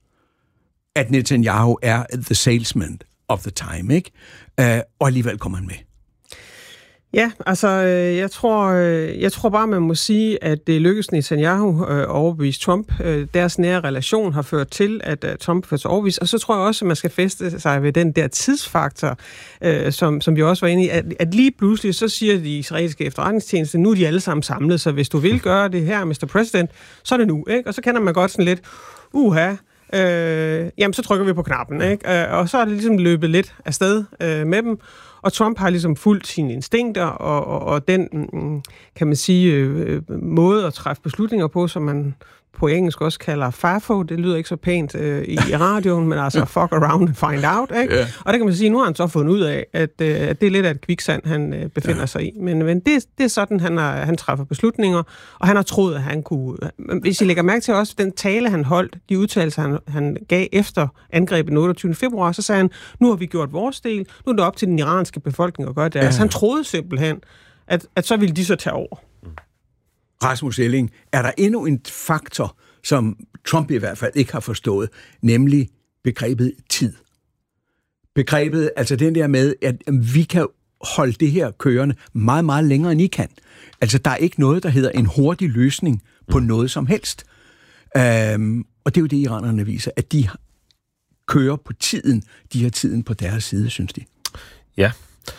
at Netanyahu er the salesman of the time, ikke? Uh, og alligevel kommer han med. Ja, altså, jeg tror, jeg tror bare, man må sige, at det lykkedes Netanyahu at overbevise Trump. Deres nære relation har ført til, at Trump ført sig overbevist. Og så tror jeg også, at man skal fæste sig ved den der tidsfaktor, som, som vi også var inde i, at, at lige pludselig, så siger de israelske efterretningstjeneste, nu er de alle sammen samlet, så hvis du vil gøre det her, mister President, så er det nu, ikke? Og så kender man godt sådan lidt, uha, øh, jamen så trykker vi på knappen, ikke? Øh, og så er det ligesom løbet lidt afsted øh, med dem, og Trump har ligesom fulgt sine instinkter, og, og, og den, kan man sige, øh, måde at træffe beslutninger på, som man på engelsk også kalder FAFO, det lyder ikke så pænt øh, i, i radioen, men altså fuck around and find out, ikke? Yeah. Og der kan man sige, nu har han så fundet ud af, at, øh, at det er lidt af et kviksand, han øh, befinder yeah. sig i. Men, men det, det er sådan, han, har, han træffer beslutninger, og han har troet, at han kunne... Hvis I lægger mærke til også den tale, han holdt, de udtalelser, han, han gav efter angrebet den otteogtyvende februar, så sagde han, nu har vi gjort vores del, nu er det op til den iranske befolkning at gøre det. Yeah. Altså han troede simpelthen, at, at så ville de så tage over. Rasmus Elling, er der endnu en faktor, som Trump i hvert fald ikke har forstået, nemlig begrebet tid. Begrebet, altså den der med, at vi kan holde det her kørende meget, meget længere, end I kan. Altså, der er ikke noget, der hedder en hurtig løsning på noget som helst. Øhm, og det er jo det, iranerne viser, at de kører på tiden. De har tiden på deres side, synes de. Ja.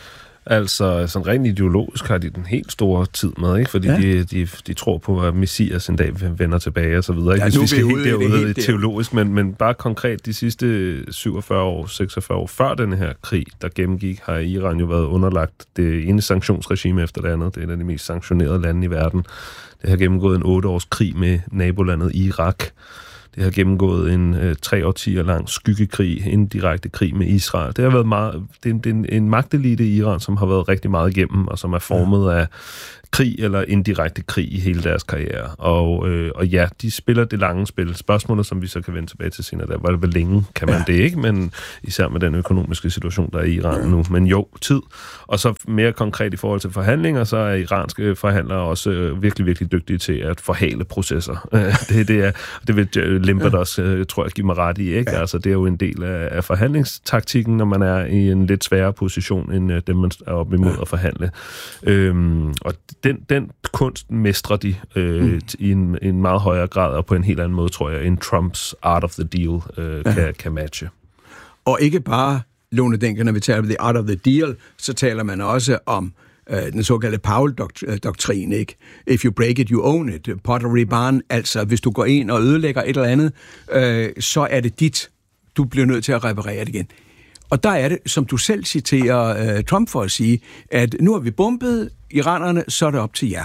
Altså, sådan rent ideologisk har de den helt store tid med, ikke? Fordi ja. de, de, de tror på, at Messias en dag vender tilbage og så videre. Ikke? Ja, Hvis vi skal helt derude helt teologisk, men, men bare konkret de sidste syvogfyrre år, seksogfyrre år før den her krig, der gennemgik, har Iran jo været underlagt det ene sanktionsregime efter det andet. Det er en af de mest sanktionerede lande i verden. Det har gennemgået en otte års krig med nabolandet Irak. Det har gennemgået en øh, tre årtier lang skyggekrig, en direkte krig med Israel. Det har været meget, det er, det er en, en magtelite i Iran, som har været rigtig meget igennem, og som er formet af krig eller indirekte krig i hele deres karriere. Og, øh, og ja, de spiller det lange spil. Spørgsmålet, som vi så kan vende tilbage til senere, der var det, hvor længe kan man ja. det ikke, men især med den økonomiske situation, der er i Iran nu. Men jo, tid. Og så mere konkret i forhold til forhandlinger, så er iranske forhandlere også øh, virkelig, virkelig dygtige til at forhale processer. det, det, er, det vil Limbert også, øh, tror jeg, give mig ret i. Ikke? Ja. Altså, det er jo en del af, af forhandlingstaktikken, når man er i en lidt sværere position, end øh, dem, man er op imod ja. at forhandle. Øhm, og Den, den kunst mestrer de øh, mm. i en, en meget højere grad, og på en helt anden måde, tror jeg, end Trumps art of the deal øh, ja. kan, kan matche. Og ikke bare, Lone Denker, når vi taler om the art of the deal, så taler man også om øh, den såkaldte Powell-doktrin, ikke? If you break it, you own it. Pottery barn, altså hvis du går ind og ødelægger et eller andet, øh, så er det dit. Du bliver nødt til at reparere det igen. Og der er det, som du selv citerer uh, Trump for at sige, at nu har vi bombet iranerne, så er det op til jer.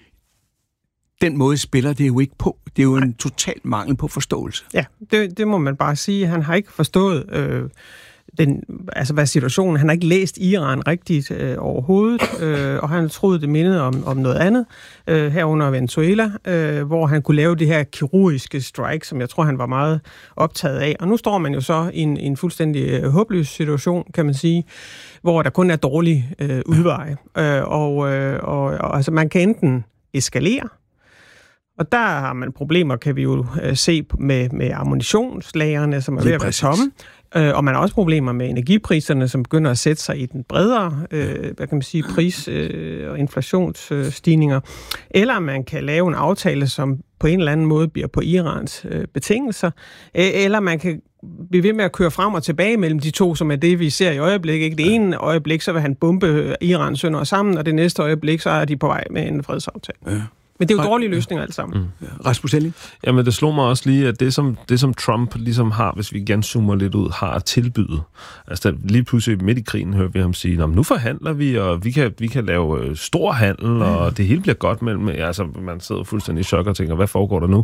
Den måde spiller det jo ikke på. Det er jo en total mangel på forståelse. Ja, det, det må man bare sige. Han har ikke forstået, øh, den, altså hvad situationen. Han har ikke læst Iran rigtigt øh, overhovedet, øh, og han troede, det mindede om, om noget andet, øh, herunder Venezuela, øh, hvor han kunne lave det her kirurgiske strike, som jeg tror, han var meget optaget af. Og nu står man jo så i en, en fuldstændig øh, håbløs situation, kan man sige, hvor der kun er dårlige øh, udveje. Øh, og, øh, og, og altså, man kan enten eskalere, og der har man problemer, kan vi jo øh, se med, med ammunitionslagerne, som er ved at være tomme. Øh, og man har også problemer med energipriserne, som begynder at sætte sig i den bredere, øh, hvad kan man sige, pris- øh, og inflationsstigninger. Eller man kan lave en aftale, som på en eller anden måde bliver på Irans øh, betingelser. Eller man kan blive ved med at køre frem og tilbage mellem de to, som er det, vi ser i øjeblikket. Ikke? Det ene øjeblik, så vil han bombe Iran sønder sammen, og det næste øjeblik, så er de på vej med en fredsaftale. Ja. Men det er jo dårlige løsninger alt sammen. Mm. Ja. Rasmus Elling? Jamen, det slog mig også lige, at det som, det, som Trump ligesom har, hvis vi igen zoomer lidt ud, har at tilbyde. Altså, lige pludselig midt i krigen hører vi ham sige, nu forhandler vi, og vi kan, vi kan lave øh, stor handel, mm. og det hele bliver godt mellem... Altså, man sidder fuldstændig i chok og tænker, hvad foregår der nu?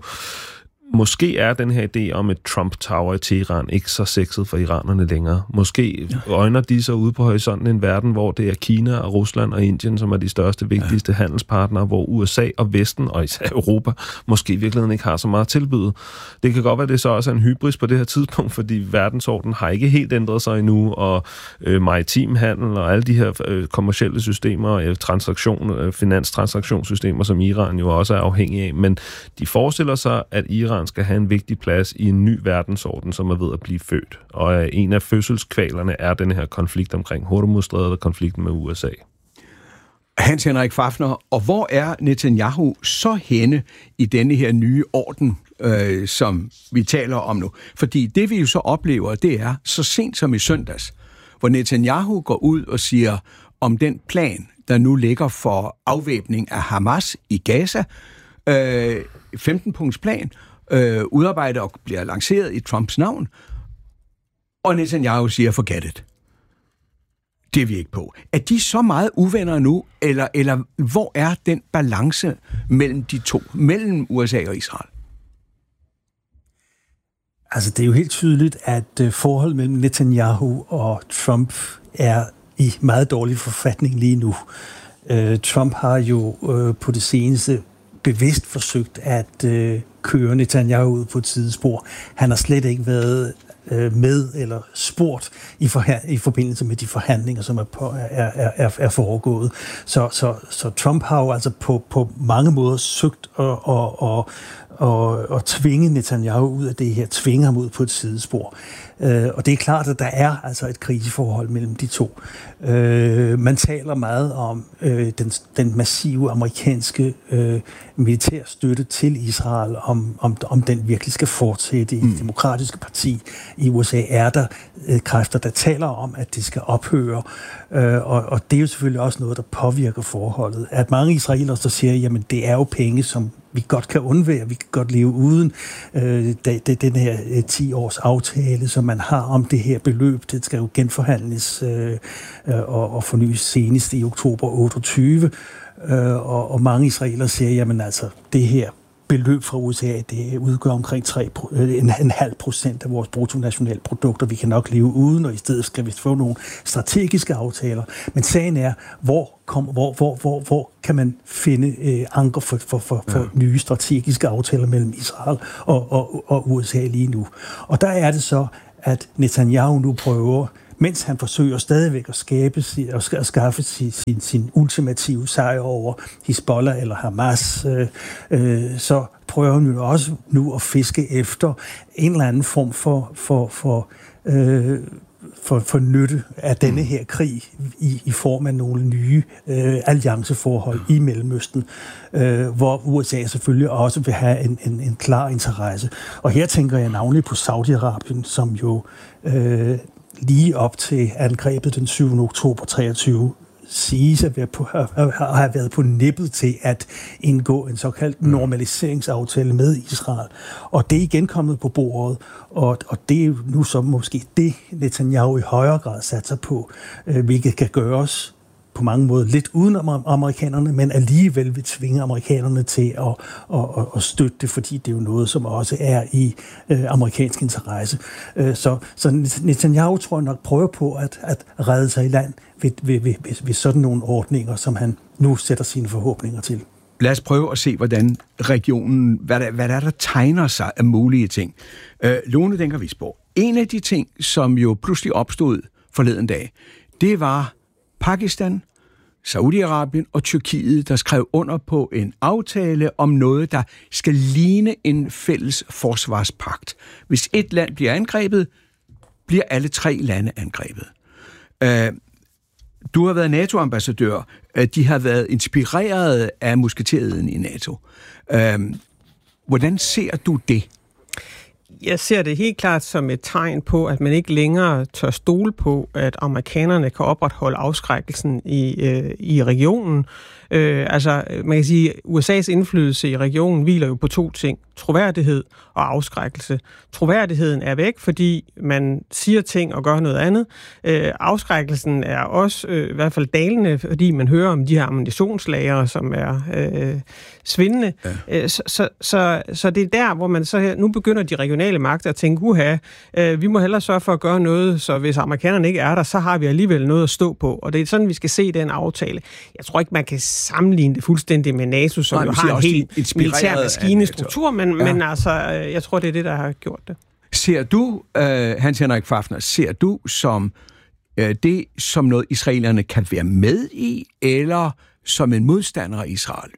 Måske er den her idé om et Trump Tower i Teheran ikke så sexet for iranerne længere. Måske ja. øjner de så ude på horisonten en verden, hvor det er Kina og Rusland og Indien, som er de største, vigtigste ja. handelspartnere, hvor U S A og Vesten, og især Europa, måske i virkeligheden ikke har så meget at tilbyde. Det kan godt være, at det så også er en hybris på det her tidspunkt, fordi verdensordenen har ikke helt ændret sig endnu, og øh, maritim handel og alle de her øh, kommercielle systemer, øh, transaktion, øh, finanstransaktionssystemer, som Iran jo også er afhængig af. Men de forestiller sig, at Iran skal have en vigtig plads i en ny verdensorden, som er ved at blive født. Og en af fødselskvalerne er den her konflikt omkring Hormuzstrædet og konflikten med U S A. Hans Henrik Fafner, og hvor er Netanyahu så henne i denne her nye orden, øh, som vi taler om nu? Fordi det vi jo så oplever, det er så sent som i søndags, hvor Netanyahu går ud og siger om den plan, der nu ligger for afvæbning af Hamas i Gaza, øh, femten-punkts plan, øh, udarbejdet og bliver lanceret i Trumps navn, og Netanyahu siger, forget it. Det er vi ikke på. Er de så meget uvenner nu, eller, eller hvor er den balance mellem de to, mellem U S A og Israel? Altså, det er jo helt tydeligt, at forholdet mellem Netanyahu og Trump er i meget dårlig forfatning lige nu. Uh, Trump har jo uh, på det seneste bevidst forsøgt at uh, køre Netanyahu ud på et sidespor. Han har slet ikke været uh, med eller spurgt i, forha- i forbindelse med de forhandlinger, som er, på, er, er, er foregået. Så, så, så Trump har jo altså på, på mange måder søgt at, at, at, at, at tvinge Netanyahu ud af det her, tvinge ham ud på et sidespor. Uh, og det er klart, at der er altså et kriseforhold mellem de to. Uh, man taler meget om uh, den, den massive amerikanske uh, militærstøtte til Israel, om, om, om den virkelig skal fortsætte. I det demokratiske parti i U S A er der uh, kræfter, der taler om, at det skal ophøre. Uh, og, og det er jo selvfølgelig også noget, der påvirker forholdet. At mange israelere så siger, jamen det er jo penge, som vi godt kan undvære, vi kan godt leve uden øh, det, det, den her øh, ti års aftale, som man har om det her beløb. Det skal jo genforhandles øh, øh, og, og fornyes senest i oktober otteogtyve. Øh, og, og mange israelere siger, jamen altså, det her beløb fra U S A, det udgør omkring tre, en, en halv procent af vores bruttonationalprodukter. Vi kan nok leve uden, og i stedet skal vi få nogle strategiske aftaler. Men sagen er, hvor, kom, hvor, hvor, hvor, hvor kan man finde øh, anker for, for, for, for ja. nye strategiske aftaler mellem Israel og, og, og U S A lige nu? Og der er det så, at Netanyahu nu prøver, mens han forsøger stadigvæk at, skabe, at skaffe sin, sin, sin ultimative sejr over Hizbollah eller Hamas, øh, øh, så prøver han jo også nu at fiske efter en eller anden form for, for, for, øh, for, for nytte af denne her krig i, i form af nogle nye øh, allianceforhold i Mellemøsten, øh, hvor U S A selvfølgelig også vil have en, en, en klar interesse. Og her tænker jeg navnlig på Saudi-Arabien, som jo øh, lige op til angrebet den syvende oktober treogtyve siges at være på, have været på nippet til at indgå en såkaldt normaliseringsaftale med Israel. Og det er igen kommet på bordet, og, og det er jo nu så måske det, Netanyahu i højere grad satser på, øh, hvilket kan gøres på mange måder lidt uden amerikanerne, men alligevel vil tvinge amerikanerne til at, at, at, at støtte det, fordi det er jo noget, som også er i øh, amerikansk interesse. Øh, så, så Netanyahu tror jeg nok prøver på at, at redde sig i land ved, ved, ved, ved sådan nogle ordninger, som han nu sætter sine forhåbninger til. Lad os prøve at se, hvordan regionen, hvad der, hvad der, der tegner sig af mulige ting. Øh, Lone Denker-Wisborg, en af de ting, som jo pludselig opstod forleden dag, det var Pakistan, Saudi-Arabien og Tyrkiet, der skrev under på en aftale om noget, der skal ligne en fælles forsvarspagt. Hvis et land bliver angrebet, bliver alle tre lande angrebet. Uh, du har været NATO-ambassadør. Uh, de har været inspireret af musketereden i NATO. Uh, hvordan ser du det? Jeg ser det helt klart som et tegn på, at man ikke længere tør stole på, at amerikanerne kan opretholde afskrækkelsen i, øh, i regionen. Øh, altså, man kan sige, at U S A's indflydelse i regionen hviler jo på to ting. Troværdighed og afskrækkelse. Troværdigheden er væk, fordi man siger ting og gør noget andet. Øh, afskrækkelsen er også øh, i hvert fald dalende, fordi man hører om de her ammunitionslager, som er øh, svindende. Ja. Øh, så, så, så, så det er der, hvor man så nu begynder de regionale magter at tænke, uha, øh, vi må hellere sørge for at gøre noget, så hvis amerikanerne ikke er der, så har vi alligevel noget at stå på. Og det er sådan, vi skal se den aftale. Jeg tror ikke, man kan sammenligne det fuldstændig med NATO, som Nej, jo har en helt militær maskinestruktur, men, ja. men altså, jeg tror, det er det, der har gjort det. Ser du, uh, Hans-Henrik Pfaffner, ser du som uh, det, som noget israelerne kan være med i, eller som en modstander af Israel?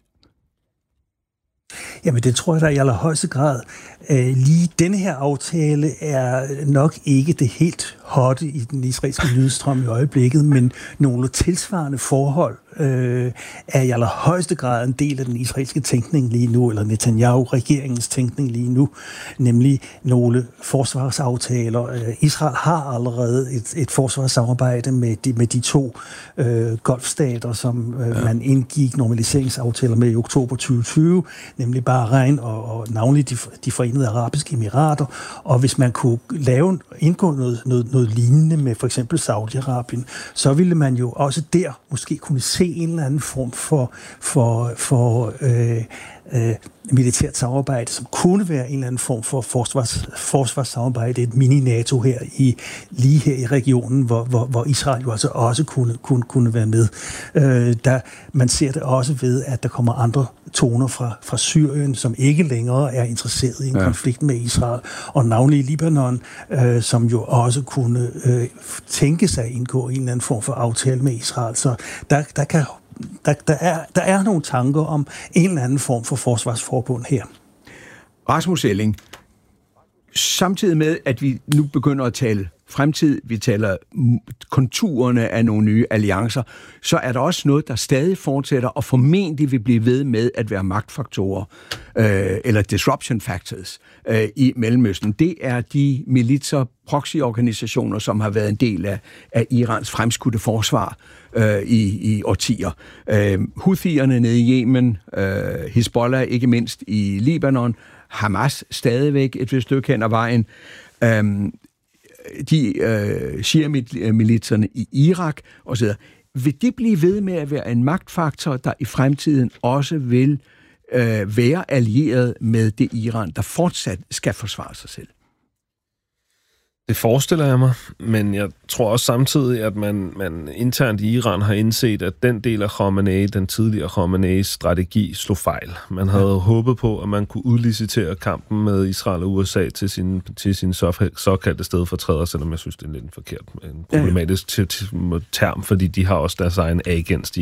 Jamen, det tror jeg da i allerhøjeste grad. Øh, lige denne her aftale er nok ikke det helt hotte i den israelske nyhedsstrøm i øjeblikket, men nogle tilsvarende forhold øh, er i allerhøjeste grad en del af den israelske tænkning lige nu, eller Netanyahu-regeringens tænkning lige nu, nemlig nogle forsvarsaftaler. Øh, Israel har allerede et, et forsvarssamarbejde med de, med de to øh, golfstater, som øh, ja. man indgik normaliseringsaftaler med i oktober tyve tyve, nemlig Bahrain og, og navnlig de, de Forenede Arabiske Emirater. Og hvis man kunne lave, indgå noget, noget, noget lignende med for eksempel Saudi-Arabien, så ville man jo også der måske kunne se en eller anden form for, for, for øh, øh, militært samarbejde, som kunne være en eller anden form for forsvars, forsvarssamarbejde, et mini-NATO her i, lige her i regionen, hvor, hvor, hvor Israel jo altså også kunne, kunne, kunne være med. Øh, der, man ser det også ved, at der kommer andre toner fra, fra Syrien, som ikke længere er interesseret i en ja. konflikt med Israel, og navnlig Libanon, øh, som jo også kunne øh, tænke sig at indgå en eller anden form for aftale med Israel. Så der, der, kan, der, der, er, der er nogle tanker om en eller anden form for forsvarsforbund her. Rasmus Elling, samtidig med, at vi nu begynder at tale fremtid, vi taler konturerne af nogle nye alliancer, så er der også noget, der stadig fortsætter og formentlig vil blive ved med at være magtfaktorer, øh, eller disruption factors øh, i Mellemøsten. Det er de militser, proxy-organisationer, som har været en del af, af Irans fremskudte forsvar øh, i, i årtier. Øh, Houthierne nede i Yemen, øh, Hezbollah ikke mindst i Libanon, Hamas stadigvæk et vist stykke hen ad vejen, øh, de øh, shia-militserne i Irak osv. Vil det blive ved med at være en magtfaktor, der i fremtiden også vil øh, være allieret med det Iran, der fortsat skal forsvare sig selv? Det forestiller jeg mig, men jeg tror også samtidig, at man, man internt i Iran har indset, at den del af Khamenei, den tidligere Khameneis strategi, slog fejl. Man havde ja. håbet på, at man kunne udlicitere kampen med Israel og U S A til sin, til sin såkaldte stedfortræder, selvom jeg synes, det er lidt en forkert, en problematisk ja, ja. term, fordi de har også deres egen agens, de